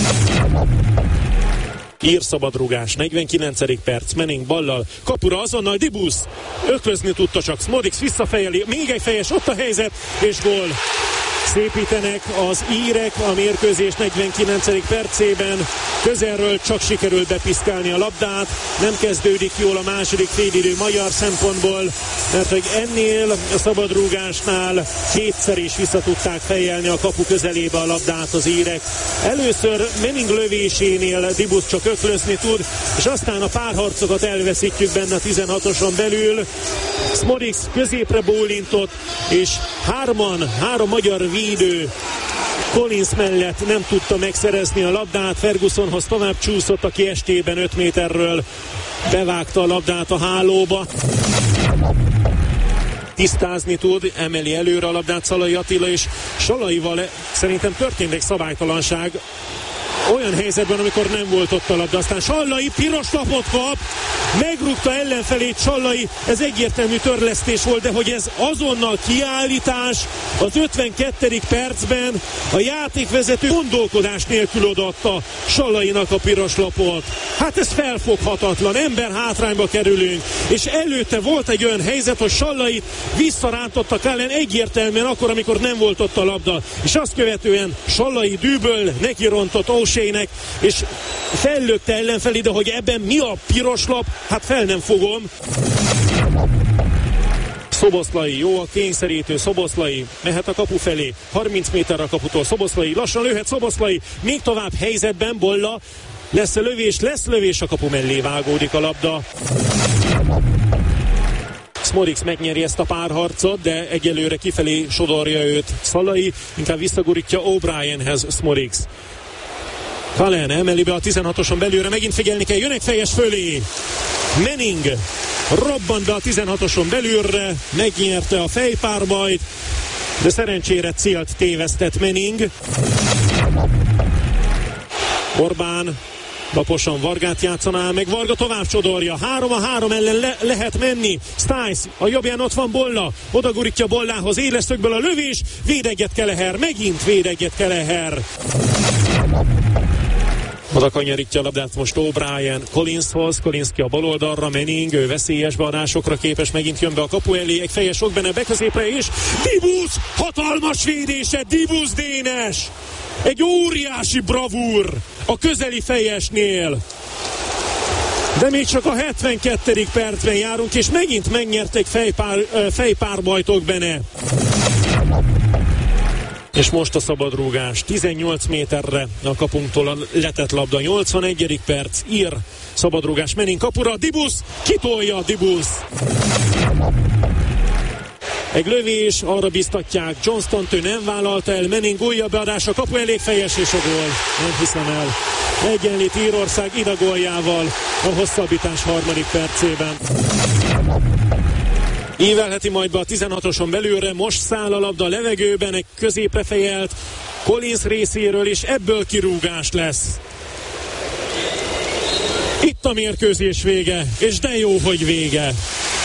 Ír szabadrúgás, negyvenkilencedik perc, Manning ballal, kapura azonnal Dibus, öklözni tudta csak, Smodix visszafejeli, még egy fejes, ott a helyzet, és gól. Szépítenek az írek a mérkőzés negyvenkilencedik percében, közelről csak sikerült bepiszkálni a labdát, nem kezdődik jól a második félidő magyar szempontból, mert hogy ennél a szabadrúgásnál kétszer is vissza tudták fejelni a kapu közelébe a labdát az írek. Először Manning lövésénél Dibus csak öklözni tud, és aztán a párharcokat elveszítjük benne a tizenhatoson belül. Smodix középre bólintott, és hárman, három magyar védő Collins mellett nem tudta megszerezni a labdát, Fergusonhoz tovább csúszott, aki estében öt méterről bevágta a labdát a hálóba. Tisztázni tud, emeli előre a labdát Szalai Attila, és Sallaival szerintem történt egy szabálytalanság olyan helyzetben, amikor nem volt ott a labda. Aztán Sallai piros lapot kap, megrúgta ellenfelét Sallai, ez egyértelmű törlesztés volt, de hogy ez azonnal kiállítás az ötvenkettedik percben a játékvezető gondolkodás nélkül odaadta Sallainak a piros lapot. Hát ez felfoghatatlan, ember hátrányba kerülünk, és előtte volt egy olyan helyzet, hogy Sallait visszarántotta Kálen egyértelműen akkor, amikor nem volt ott a labda, és azt követően Sallai dűböl nekirontott O'Shea-nek, és fellökte ellenfelé, de hogy ebben mi a piros lap, hát fel nem fogom. Szoboszlai, jó a kényszerítő, Szoboszlai mehet a kapu felé, harminc méter a kaputól, Szoboszlai, lassan lőhet Szoboszlai, még tovább helyzetben, Bolla, lesz a lövés, lesz lövés, a kapu mellé vágódik a labda. Smodix megnyeri ezt a párharcot, de egyelőre kifelé sodorja őt Szalai, inkább visszagurítja O'Brienhez Smodix. Kalen emeli be a tizenhatoson belőle, megint figyelni kell, jön egy fejes fölé. Manning robbant be a tizenhatoson belülre, megnyerte a fejpárbajt, de szerencsére célt tévesztett Manning. Orbán laposan Vargát játszaná meg, Varga tovább csodorja, három a három ellen le- lehet menni. Stiles, a jobbján ott van Bolla, odagurítja Bollához, éles szögből a lövés, védeget Keleher, megint védeget Keleher. Oda kanyarítja a labdát most O'Brien Collinshoz, Collinski a bal oldalra, Manning, ő veszélyes beadásokra képes, megint jön be a kapu elé, egy fejes sok benne beközépre, és Dibus, hatalmas védése, Dibus Dénes! Egy óriási bravúr a közeli fejesnél. De még csak a hetvenkettedik percben járunk, és megint megnyertek fejpár, fejpárbajtok benne. És most a szabadrúgás tizennyolc méterre a kapunktól letett labda, nyolcvanegyedik perc, ír szabadrúgás, Manning kapura, Dibus, kitolja Dibus. Egy lövés, arra biztatják Johnston-t, ő nem vállalta el, Manning újabb beadása, kapu elég fejes, és a gól. Nem hiszem el. Egyenlít Írország Ida góljával a hosszabbítás harmadik percében. Ívelheti majd be a tizenhatoson belülre, most száll a labda a levegőben, egy középre fejelt Collins részéről, és ebből kirúgás lesz. Itt a mérkőzés vége, és de jó, hogy vége.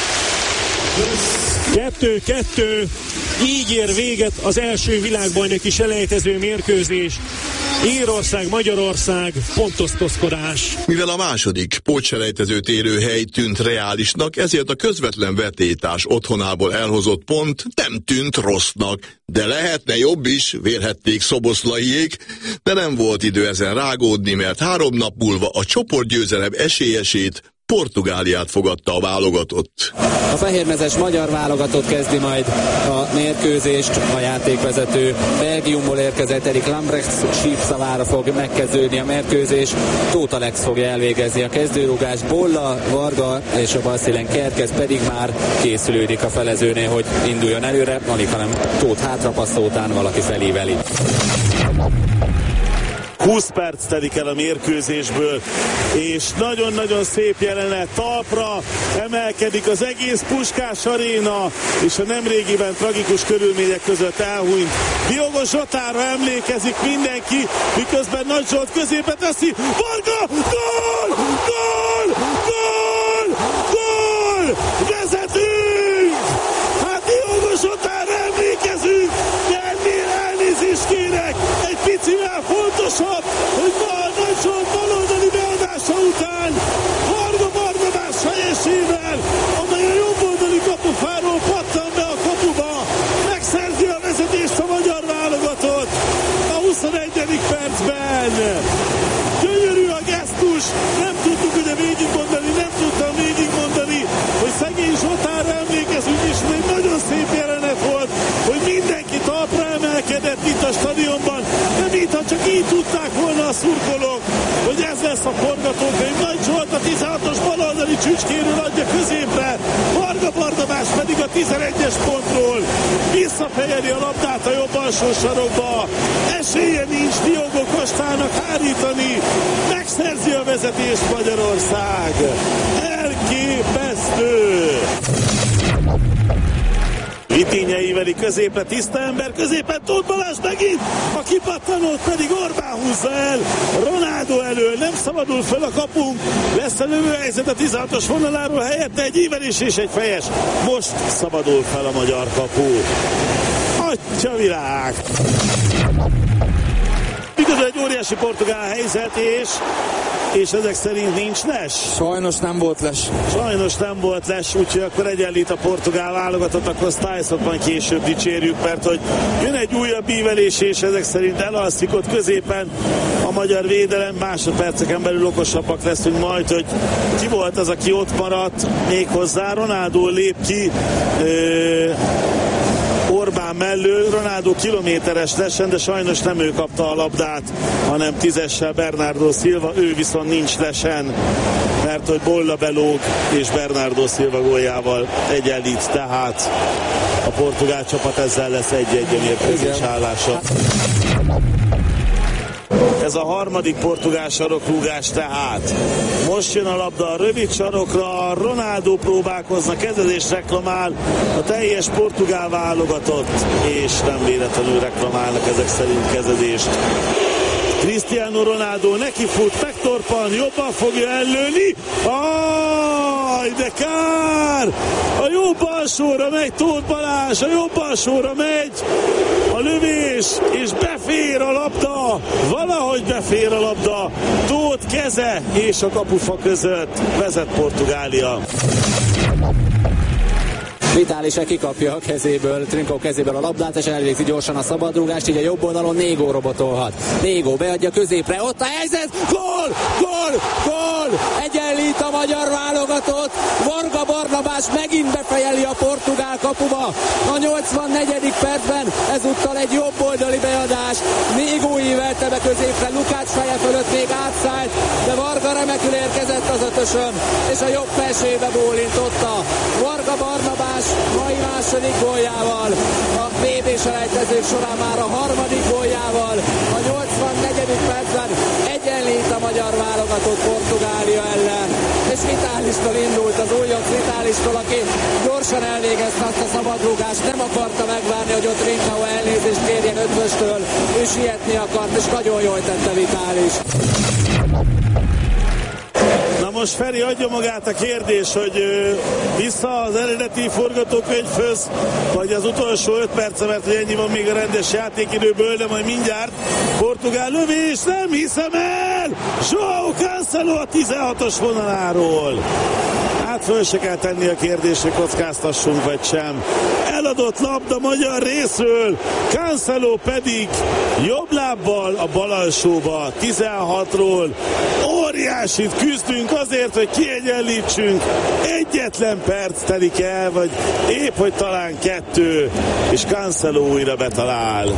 kettő-kettő, így ér véget az első világbajnoki selejtező mérkőzés. Írország, Magyarország, pontosztozkodás. Mivel a második pótselejtezőt érő hely tűnt reálisnak, ezért a közvetlen vetétás otthonából elhozott pont nem tűnt rossznak. De lehetne jobb is, vélhették szoboszlaiék, de nem volt idő ezen rágódni, mert három nap múlva a csoportgyőzelem esélyesét, Portugáliát fogadta a válogatott. A fehérmezes magyar válogatott kezdi majd a mérkőzést. A játékvezető Belgiumból érkezett Erik Lambrecht sípszavára fog megkezdődni a mérkőzés. Tóth Alex fogja elvégezni a kezdőrúgást. Bolla, Varga és a balszélen Kerkez pedig már készülődik a felezőnél, hogy induljon előre. Alig, hanem Tóth hátrapasszol, után valaki felíveli. húsz perc telik el a mérkőzésből, és nagyon-nagyon szép jelenet, talpra emelkedik az egész Puskás aréna, és a nemrégiben tragikus körülmények között elhunyt Diogo Jotára emlékezik mindenki, miközben Nagy Zsolt középe teszi, Varga, gól, gól, gól, gól, vezetünk! Hát Diogo Jotára emlékezünk, de ennél elnézést kérek, egy picivel fontosabb, hogy Nagy Zsolt baloldali beadása után Varga Barnabás helyesével, amely a jobboldali kapufáról pattan be a kapuba, megszerzi a vezetést a magyar válogatott a huszonegyedik percben. Gyönyörű a gesztus, nem tudtuk ugye végigmondani, nem tudtam végigmondani, hogy szegény Zsotára emlékezünk, és egy nagyon szép jelenet volt, hogy mindenki talpra emelkedett itt a stadionban, de mintha csak így tudták volna a szurkolók, hogy ez lesz a forgatókönyv. Nagy Zsolt a tizenhatos baloldali csücskéről adja középre, Varga Barnabás pedig a tizenegyes pontról visszafejeli a labdát a jobb alsó sarokba. Esélye nincs Diogo Costának hárítani, megszerzi a vezetést Magyarország. Elképesztő! Vitinha íveli középre, tiszta ember középen, Tóth Balázs megint, a kipattanót pedig Orbán húzza el, Ronaldo elől, nem szabadul fel a kapunk, lesz a lövőhelyzet a tizenhatos vonaláról, helyette egy ívelés és egy fejes, most szabadul fel a magyar kapu. Atya világ! Igaz, egy óriási portugál helyzet, és és ezek szerint nincs les. Sajnos nem volt les. Sajnos nem volt les, úgyhogy akkor egyenlít a portugál válogatott, akkor Stiles-ot majd később dicsérjük, mert hogy jön egy újabb ívelés, és ezek szerint elalszik ott középen a magyar védelem, másodperceken belül okosabbak leszünk majd, hogy ki volt az, aki ott maradt, méghozzá Ronaldo lép ki, ö- Orbán mellől, Ronaldo kilométeres lesen, de sajnos nem ő kapta a labdát, hanem tízessel Bernardo Silva, ő viszont nincs lesen, mert hogy Bolla belóg, és Bernardo Silva góljával egyenlít, tehát a portugál csapat ezzel lesz egy-egy mérkőzés állása. Ez a harmadik portugál sarokrúgás tehát. Most jön a labda a rövid sarokra, Ronaldo próbálkozna, kezezés reklamál a teljes portugál válogatott, és nem véletlenül reklamálnak ezek szerint kezezést. Cristiano Ronaldo neki fut, megtorpan, jobban fogja ellőni. Aj, de kár! A jobb alsóra megy Tóth Balázs, a jobb alsóra megy a lövés, és befér a labda, valahogy befér a labda. Tóth keze és a kapufa között, vezet Portugália. Vitálise kikapja a kezéből, Trincao kezéből a labdát, és elvégzi gyorsan a szabadrúgást, így a jobb oldalon Négó robotolhat. Négó beadja középre, ott a helyzet, gól, gól, gól, egyenlít a magyar válogatott, Varga Barnabás megint befejeli a portugál kapuba, a nyolcvannegyedik percben, ezúttal egy jobb oldali beadás, Négó ívelte be középre, Lukács feje fölött még átszállt, de Varga remekül érkezett az ötösön, és a jobb felsébe bólintotta. Varga Barnabás mai második góljával, a bé bé-selejtezők során már a harmadik góljával, a nyolcvannegyedik percben egyenlít a magyar válogatott Portugália ellen, és Vitálistól indult, az újonc Vitálistól, aki gyorsan elvégezte azt a szabadrúgást, nem akarta megvárni, hogy ott Trincao elnézést kérjen ötvöstől, ő sietni akart, és nagyon jól tette Vitális. Na most Feri adja magát a kérdés, hogy vissza az eredeti forgatókönyvhöz, vagy az utolsó öt perce, mert hogy ennyi van még a rendes játékidőből, de majd mindjárt portugál lövés, nem hiszem el! João Cancelo a tizenhatos vonaláról. Hát föl se kell tenni a kérdést, hogy kockáztassunk vagy sem. Eladott labda magyar részről, Cancelo pedig jobb lábbal a bal alsóba, tizenhatról. Óriásit küzdünk azért, hogy kiegyenlítsünk. Egyetlen perc telik el, vagy épp, hogy talán kettő, és Cancelo újra betalál.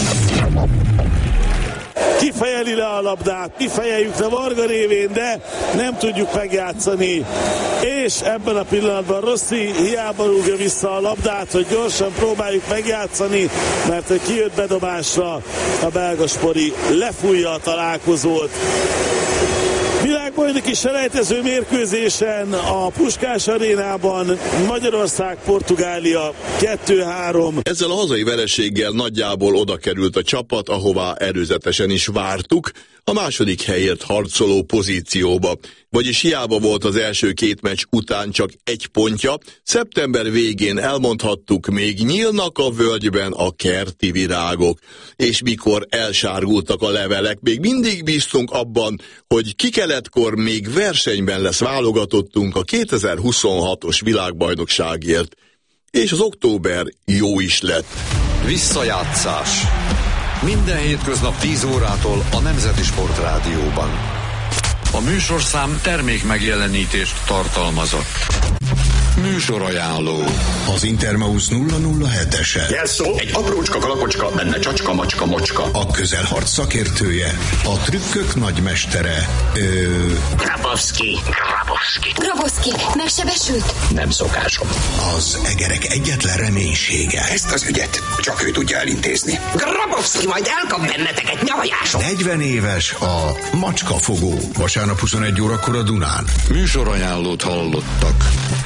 Kifejeli le a labdát, kifejeljük le Varga révén, de nem tudjuk megjátszani. És ebben a pillanatban Rossi hiába rúgja vissza a labdát, hogy gyorsan próbáljuk megjátszani, mert hogy kijött bedobásra, a belga Spori lefújja a találkozót. Világbajnoki selejtező mérkőzésen a Puskás arénában Magyarország-Portugália kettő három. Ezzel a hazai vereséggel nagyjából oda került a csapat, ahová előzetesen is vártuk, a második helyért harcoló pozícióba. Vagyis hiába volt az első két meccs után csak egy pontja, szeptember végén elmondhattuk, még nyílnak a völgyben a kerti virágok, és mikor elsárgultak a levelek, még mindig bíztunk abban, hogy kikeletkor még versenyben lesz válogatottunk a kétezer-huszonhatos világbajnokságért, és az október jó is lett. Visszajátszás. Minden hétköznap tíz órától a Nemzeti Sport Rádióban. A műsorszám termék megjelenítést tartalmazott. Műsorajánló. Az Intermaus nulla nulla hetese. Jelszó, egy aprócska kalapocska, benne csacska, macska, mocska. A közelharc szakértője, a trükkök nagymestere. Ö... Grabowski, Grabowski. Grabowski, megsebesült? Nem szokásom. Az egerek egyetlen reménysége. Ezt az ügyet csak ő tudja elintézni. Grabowski majd elkap benneteket, nyavajások. negyven éves a macskafogó. Vasárnap huszonegy órakor a Dunán. Műsorajánlót hallottak.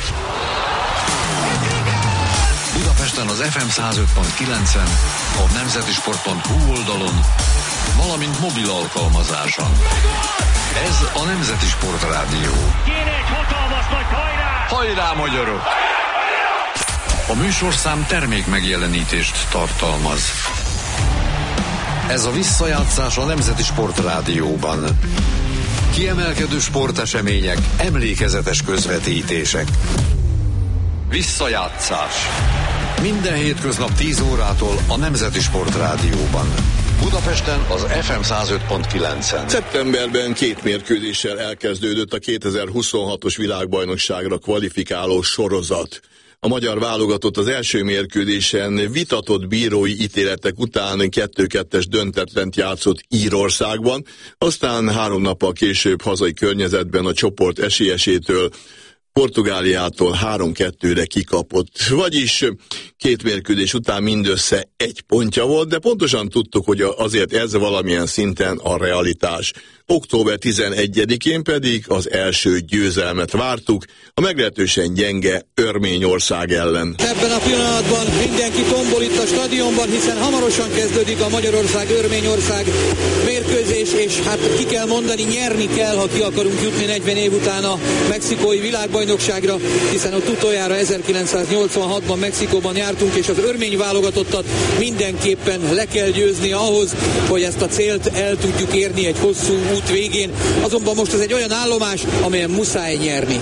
Budapesten az ef em száz öt pont kilencen, a nemzetisport pont hu oldalon, valamint mobil alkalmazáson. Ez a Nemzeti Sport Rádió. Kéne egy hatalmas nagy hajrá! Hajrá, magyarok! A műsorszám termék megjelenítést tartalmaz. Ez a visszajátszás a Nemzeti Sport Rádióban. Kiemelkedő sportesemények, emlékezetes közvetítések. Visszajátszás. Minden hétköznap tíz órától a Nemzeti Sport Rádióban. Budapesten az ef em száz öt pont kilencen. Szeptemberben két mérkőzéssel elkezdődött a kétezer-huszonhatos világbajnokságra kvalifikáló sorozat. A magyar válogatott az első mérkőzésen vitatott bírói ítéletek után kettő kettes döntetlent játszott Írországban, aztán három nappal később hazai környezetben a csoport esélyesétől, Portugáliától három kettőre kikapott. Vagyis két mérkőzés után mindössze egy pontja volt, de pontosan tudtuk, hogy azért ez valamilyen szinten a realitás. október tizenegyedikén pedig az első győzelmet vártuk a meglehetősen gyenge Örményország ellen. Ebben a pillanatban mindenki tombol itt a stadionban, hiszen hamarosan kezdődik a Magyarország-Örményország mérkőzés, és hát ki kell mondani, nyerni kell, ha ki akarunk jutni negyven év után a mexikói világbajnokságra, hiszen ott utoljára ezerkilencszáznyolcvanhatban Mexikóban jártunk, és az örmény válogatottat mindenképpen le kell győzni ahhoz, hogy ezt a célt el tudjuk érni egy hosszú út végén. Azonban most ez egy olyan állomás, amelyen muszáj nyerni.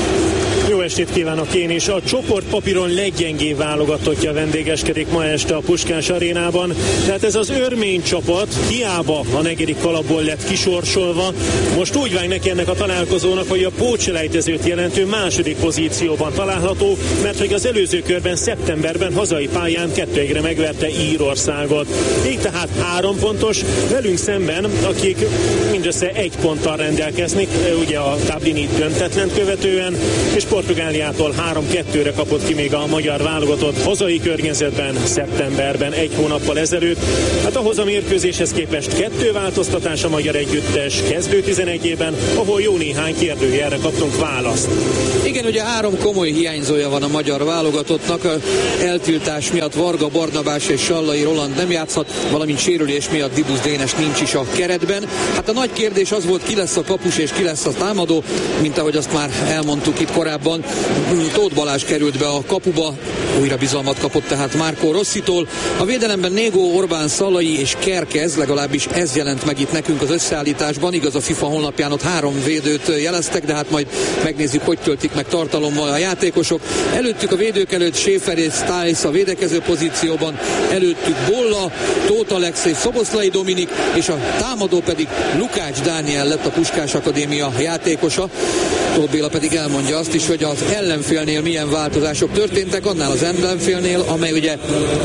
Jó estét kívánok én is! A csoportpapíron leggyengébb válogatottja vendégeskedik ma este a Puskás arénában. Tehát ez az örmény csapat hiába a negyedik kalapból lett kisorsolva. Most úgy vág neki ennek a találkozónak, hogy a pótselejtezőt jelentő második pozícióban található, mert hogy az előző körben szeptemberben hazai pályán kettő egyre megverte Írországot. Így tehát három pontos, velünk szemben, akik mindössze egy ponttal rendelkeznek, ugye a Dublini döntetlent követően, és Portugáliától három kettőre kapott ki még a magyar válogatott hazai környezetben szeptemberben egy hónappal ezelőtt. Hát ahhoz a mérkőzéshez képest kettő változtatás a magyar együttes kezdő tizenegyében, ahol jó néhány kérdőjelre kaptunk választ. Igen, ugye három komoly hiányzója van a magyar válogatottnak. A eltiltás miatt Varga Barnabás és Sallai Roland nem játszhat, valamint sérülés miatt Dibusz Dénes nincs is a keretben. Hát a nagy kérdés az volt, ki lesz a kapus és ki lesz a támadó, mint ahogy azt már elmondtuk itt korábban. Tóth Balázs került be a kapuba, újra bizalmat kapott tehát Marco Rossitól. A védelemben Négó, Orbán, Szalai és Kerkez, legalábbis ez jelent meg itt nekünk az összeállításban. Igaz, a FIFA honlapján ott három védőt jeleztek, de hát majd megnézzük, hogy töltik meg tartalommal a játékosok. Előttük a védők előtt Schäfer és Stiles a védekező pozícióban, előttük Bolla, Tóth Alex és Szoboszlai Dominik, és a támadó pedig Lukács Dániel lett a Puskás Akadémia játékosa. Tóth Béla pedig elmondja azt is, hogy az ellenfélnél milyen változások történtek, annál az ellenfélnél, amely ugye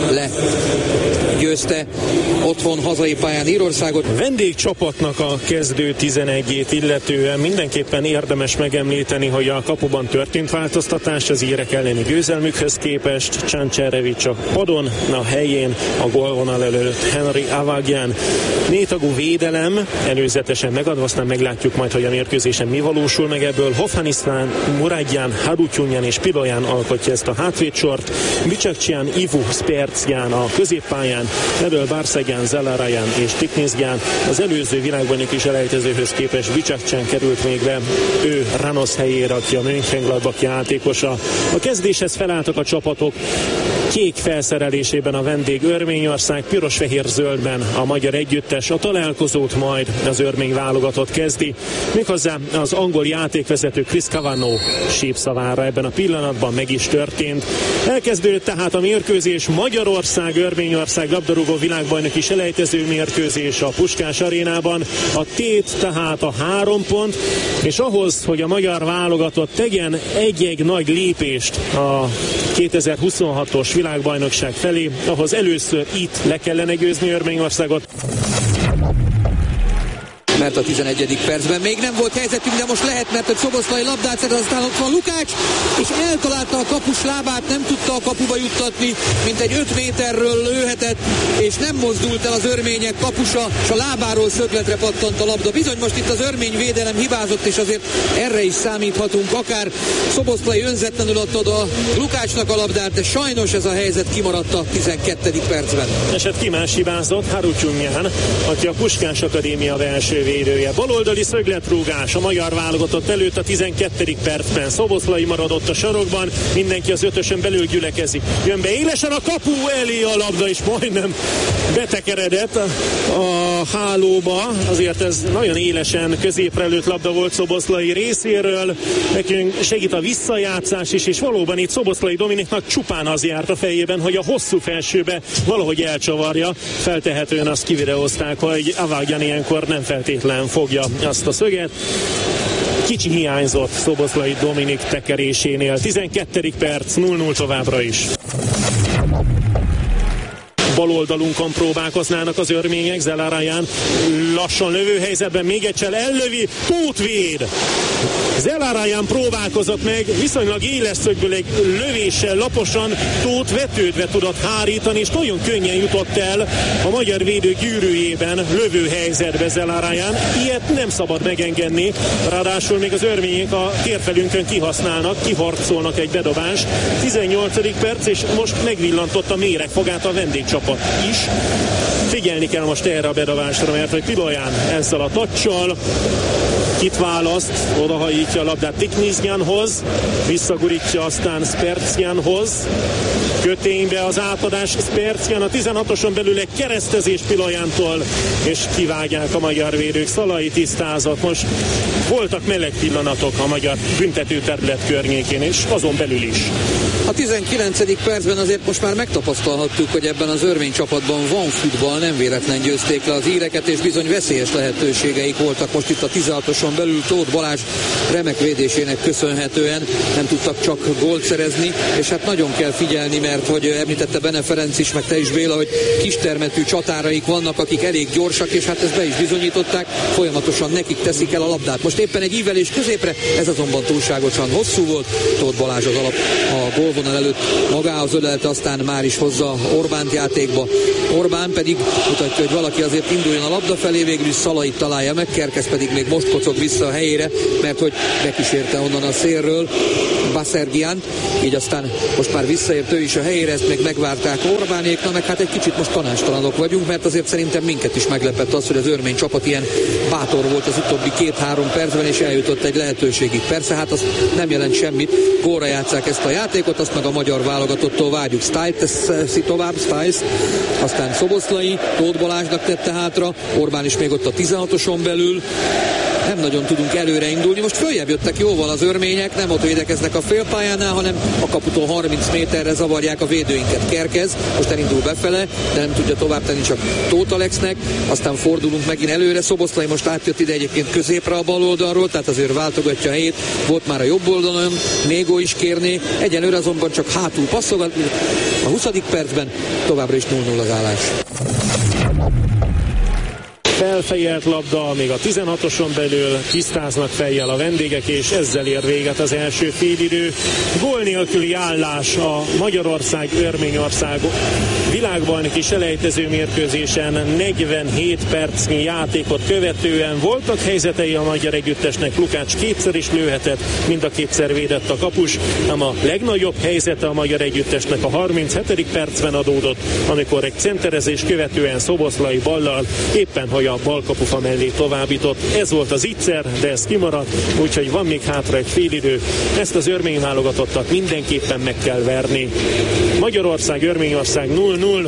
legyőzte otthon hazai pályán Írországot. A vendégcsapatnak a kezdő tizenegyét illetően mindenképpen érdemes megemlíteni, hogy a kapuban történt változtatás az írek elleni győzelmükhöz képest. Csancserevics a padon, a helyén a gólvonal előtt Henry Avagyan. Négytagú védelem előzetesen megadva, aztán meglátjuk majd, hogy a mérkőzésen mi valósul meg ebből. Hofhanisztán, Muradján, Hadutyunyan és Piloyan alkotja ezt a hátvédsort. Bicsakcsián, Ivu, Spercján a középpályán, Nedöl, Barszegyan, Zelarajan és Tiknizgyán. Az előző világbajnoki selejtezőhöz képest Bicsakcsán került még be, ő Ranosz helyére, aki a Mönchengladbach játékosa. A kezdéshez felálltak a csapatok, kék felszerelésében a vendég Örményország, piros-fehér-zöldben a magyar együttes. A találkozót majd az örmény válogatott kezdi, méghozzá az angol játékvezető Chris Cavano sípszavára ebben a pillanatban meg is történt. Elkezdődött tehát a mérkőzés, Magyarország-Örményország labdarúgó világbajnoki selejtező mérkőzés a Puskás arénában. A tét tehát a három pont, és ahhoz, hogy a magyar válogatott tegyen egy-egy nagy lépést a kétezer-huszonhatos világbajnokság felé, ahhoz először itt le kellene győzni Örményországot. Mert a tizenegyedik percben még nem volt helyzetünk, de most lehet, mert a Szoboszlai labdát szed, aztán ott van Lukács, és eltalálta a kapus lábát, nem tudta a kapuba juttatni, mint egy öt méterről lőhetett, és nem mozdult el az örmények kapusa, és a lábáról szögletre pattant a labda. Bizony most itt az örmény védelem hibázott, és azért erre is számíthatunk, akár Szoboszlai önzetlenül adta oda Lukácsnak a labdát, de sajnos ez a helyzet kimaradt a tizenkettedik percben. Eset ki más hibázott, Harutyunyan, aki a Puskás Akadémia belső védője. Baloldali szögletrúgás a magyar válogatott előtt a tizenkettedik percben. Szoboszlai maradott a sarokban, mindenki az ötösön belül gyülekezik. Jön be élesen a kapu elé a labda, és majdnem betekeredett a, a hálóba. Azért ez nagyon élesen középre lőtt labda volt Szoboszlai részéről. Nekünk segít a visszajátszás is, és valóban itt Szoboszlai Dominiknak csupán az járt a fejében, hogy a hosszú felsőbe valahogy elcsavarja. Feltehetően azt kivideózták, hogy Avagyan ilyenkor nem feltétlen fogja azt a szöget. Kicsi hiányzott Szoboszlai Dominik tekerésénél. tizenkettedik perc, nulla null továbbra is. bal oldalunkon próbálkoznának az örmények. Zelaraján lassan lövőhelyzetben még egyszer ellövi, Tóth véd. Zelaraján próbálkozott meg, viszonylag éles szögből egy lövéssel laposan Tóth vetődve tudott hárítani, és nagyon könnyen jutott el a magyar védő gyűrűjében lövőhelyzetbe Zelaraján. Ilyet nem szabad megengedni, ráadásul még az örmények a térfelünkön kihasználnak, kiharcolnak egy bedobást. tizennyolcadik perc, és most megvillantott a méregfogát a vendégcsapat is. Figyelni kell most erre a bedobásra, mert hogy Piloján ezzel a tacsal kit választ, odahajítja a labdát Tikniznyánhoz, visszagurítja aztán Spercjánhoz, köténybe az átadás, Spercján a tizenhatoson belül egy keresztezés Pilojántól, és kivágják a magyar védők. Szalai tisztázott. Most voltak meleg pillanatok a magyar büntetőterület környékén, és azon belül is. A tizenkilencedik percben azért most már megtapasztalhattuk, hogy ebben az örmény csapatban van futball, nem véletlen győzték le az íreket, és bizony veszélyes lehetőségeik voltak most itt a tizenhatoson belül. Tóth Balázs remek védésének köszönhetően nem tudtak csak gólt szerezni, és hát nagyon kell figyelni, mert hogy említette Bene Ferenc is, meg te is, Béla, hogy kistermetű csatáraik vannak, akik elég gyorsak, és hát ezt be is bizonyították, folyamatosan nekik teszik el a labdát. Most éppen egy ívelés középre, ez azonban túlságosan hosszú volt. Tóth Balázs az alap a gólvonal előtt magához ölelte, aztán már is hozza Orbánt játékba. Orbán pedig mutatja, hogy valaki azért induljon a labda felé, végül is Szalait találja meg, Kerkez pedig még most kocog vissza a helyére, mert hogy bekísérte onnan a szélről Baszergiánt, így aztán most már visszaért ő is a helyére, ezt még megvárták Orbánék, na meg hát egy kicsit most tanástalanok vagyunk, mert azért szerintem minket is meglepett az, hogy az örmény csapat ilyen bátor volt az utóbbi két-három percben, és eljutott egy lehetőségig. Persze, hát az nem jelent semmit, gólra játsszák ezt a játékot, azt meg a magyar válogatottól várjuk. Stiles teszi tovább, Stiles, aztán Szoboszlai, Tóth Balázsnak tette hátra, Orbán is még ott a tizenhatoson belül. Nem nagyon tudunk előre indulni. Most följebb jöttek jóval az örmények, nem ott védekeznek a félpályánál, hanem a kaputól harminc méterre zavarják a védőinket. Kerkez most elindul befele, de nem tudja tovább tenni csak Tóth Alexnek, aztán fordulunk megint előre. Szoboszlai most átjött ide egyébként középre a bal oldalról, tehát azért váltogatja a helyét. Volt már a jobb oldalon, Négó is kérné, egyelőre azonban csak hátul passzogat. A huszadik percben továbbra is null null az állás. Felfejelt labda, még a tizenhatoson belül tisztáznak fejjel a vendégek, és ezzel ér véget az első félidő. Gól nélküli állás a Magyarország-Örményország világbajnoki selejtező mérkőzésen negyvenhét percnyi játékot követően voltak helyzetei a magyar együttesnek. Lukács kétszer is lőhetett, mind a kétszer védett a kapus, ám a legnagyobb helyzete a magyar együttesnek a harminchetedik percben adódott, amikor egy centerezés követően Szoboszlai ballal éppen hogy a balkapufa mellé továbbított. Ez volt az ígyszer, de ez kimaradt, úgyhogy van még hátra egy félidő. Ezt az örmény válogatottat mindenképpen meg kell verni. Magyarország, Örményország null null.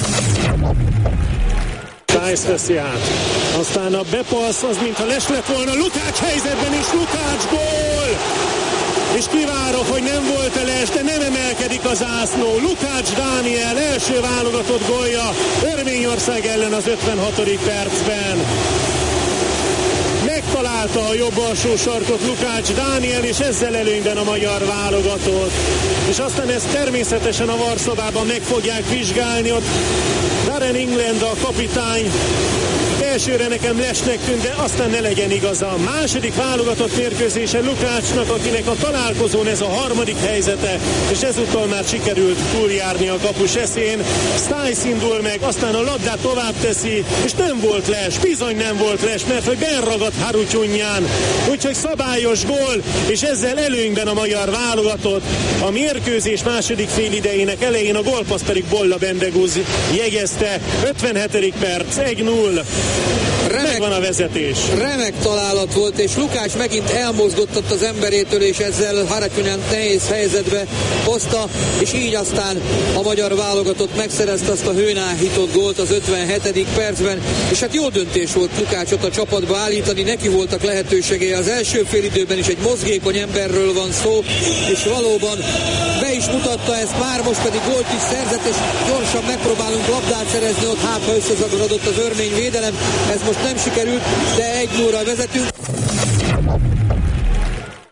Tájsz veszi át. Aztán a bepassz, az mintha les lett volna. Lukács helyzetben is, Lukács gól! És kivárok, hogy nem volt eles, de nem emelkedik az zászló. Lukács Dániel első válogatott gólja Örményország ellen az ötvenhatodik percben. Megtalálta a jobb alsó sarkot Lukács Dániel, és ezzel előnyben a magyar válogatott. És aztán ezt természetesen a varszobában meg fogják vizsgálni. Ott Darren England a kapitány. Elsőre nekem lesnek tűnt, de aztán ne legyen igaza. A második válogatott mérkőzése Lukácsnak, akinek a találkozón ez a harmadik helyzete, és ezúttal már sikerült túljárni a kapus eszén. Stiles indul meg, aztán a labdát tovább teszi, és nem volt les, bizony nem volt les, mert hogy benragadt Harutyunján. Úgyhogy szabályos gól, és ezzel előnyben a magyar válogatott. A mérkőzés második félidejének elején a gólpassz pedig Bolla Bendegúz jegyezte. ötvenhetedik perc, egy null. Remek, megvan a vezetés. Remek találat volt, és Lukács megint elmozgottott az emberétől, és ezzel Harutyunján nehéz helyzetbe hozta, és így aztán a magyar válogatott megszerezte azt a hőn áhított gólt az ötvenhetedik percben, és hát jó döntés volt Lukácsot a csapatba állítani, neki voltak lehetőségei az első félidőben is, egy mozgékony emberről van szó, és valóban be is mutatta ezt már, most pedig gólt is szerzett, és gyorsan megpróbálunk labdát szerezni, ott hát ha összezagarodott az örmény védelem, ez most nem sikerült, de egy nullra vezetünk. De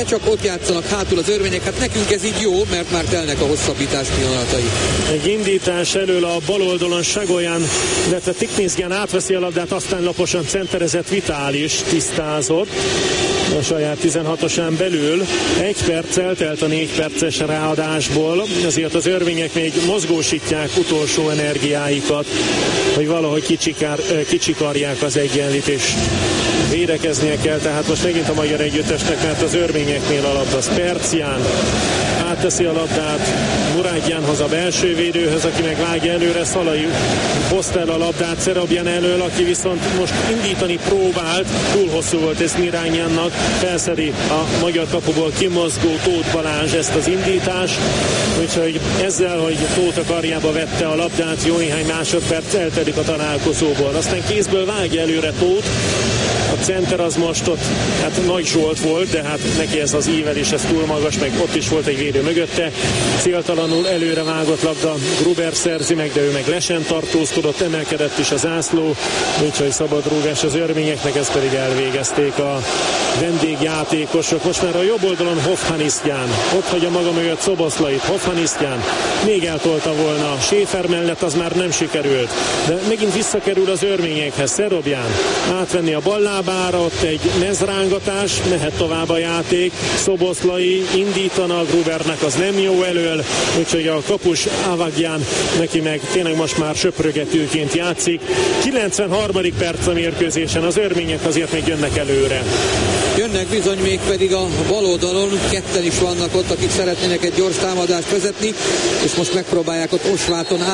de csak ott játszanak hátul az örvények. Hát nekünk ez így jó, mert már telnek a hosszabbítás pillanatai. Egy indítás elől a bal oldalon Sagolyán, illetve Tiknizgyán átveszi a labdát, aztán laposan centerezett Vitális tisztázott a saját tizenhatosán belül. Egy perc eltelt a négy perces ráadásból, azért az örvények még mozgósítják utolsó energiáikat, hogy valahogy kicsikár, kicsikarják az egyenlítést. Védekeznie kell, tehát most megint a magyar együttesnek, mert az örvényeknél a labda Percián átteszi a labdát Murádjánhoz, a belső védőhöz, aki meg vágja előre, Szalai hozta el a labdát Szerabján elől, aki viszont most indítani próbált, túl hosszú volt ez Mirányánnak, felszedi a magyar kapuból kimozgó Tóth Balázs ezt az indítást, úgyhogy ezzel, hogy Tóth a karjába vette a labdát, jó néhány másodperc eltelik a találkozóból, aztán kézből vágja előre Tóth. A center az most ott, hát Nagy Zsolt volt, de hát neki ez az ívelés, ez túl magas, meg ott is volt egy védő mögötte. Céltalanul előre vágott labda, Gruber szerzi meg, de ő meg lesen tartózkodott, emelkedett is a zászló, úgyhogy szabad rúgás az örvényeknek, ezt pedig elvégezték a vendégjátékosok. Most már a jobb oldalon Hofhanisztján, ott hagyja maga mögött Szoboszlait, Hofhanisztján még eltolta volna Schäfer mellett, az már nem sikerült, de megint visszakerül az örvényekhez, Szerobján átvenni a ballábára, ott egy mezrángatás, mehet tovább a játék, Szoboszlai indítana, Grubernek az nem jó elől, úgyhogy a kapus Avagian neki meg tényleg most már söprögetőként játszik. kilencvenharmadik perc a mérkőzésen, az örmények azért még jönnek előre. Jönnek bizony, még pedig a bal oldalon, ketten is vannak ott, akik szeretnének egy gyors támadást vezetni, és most megpróbálják ott Osváton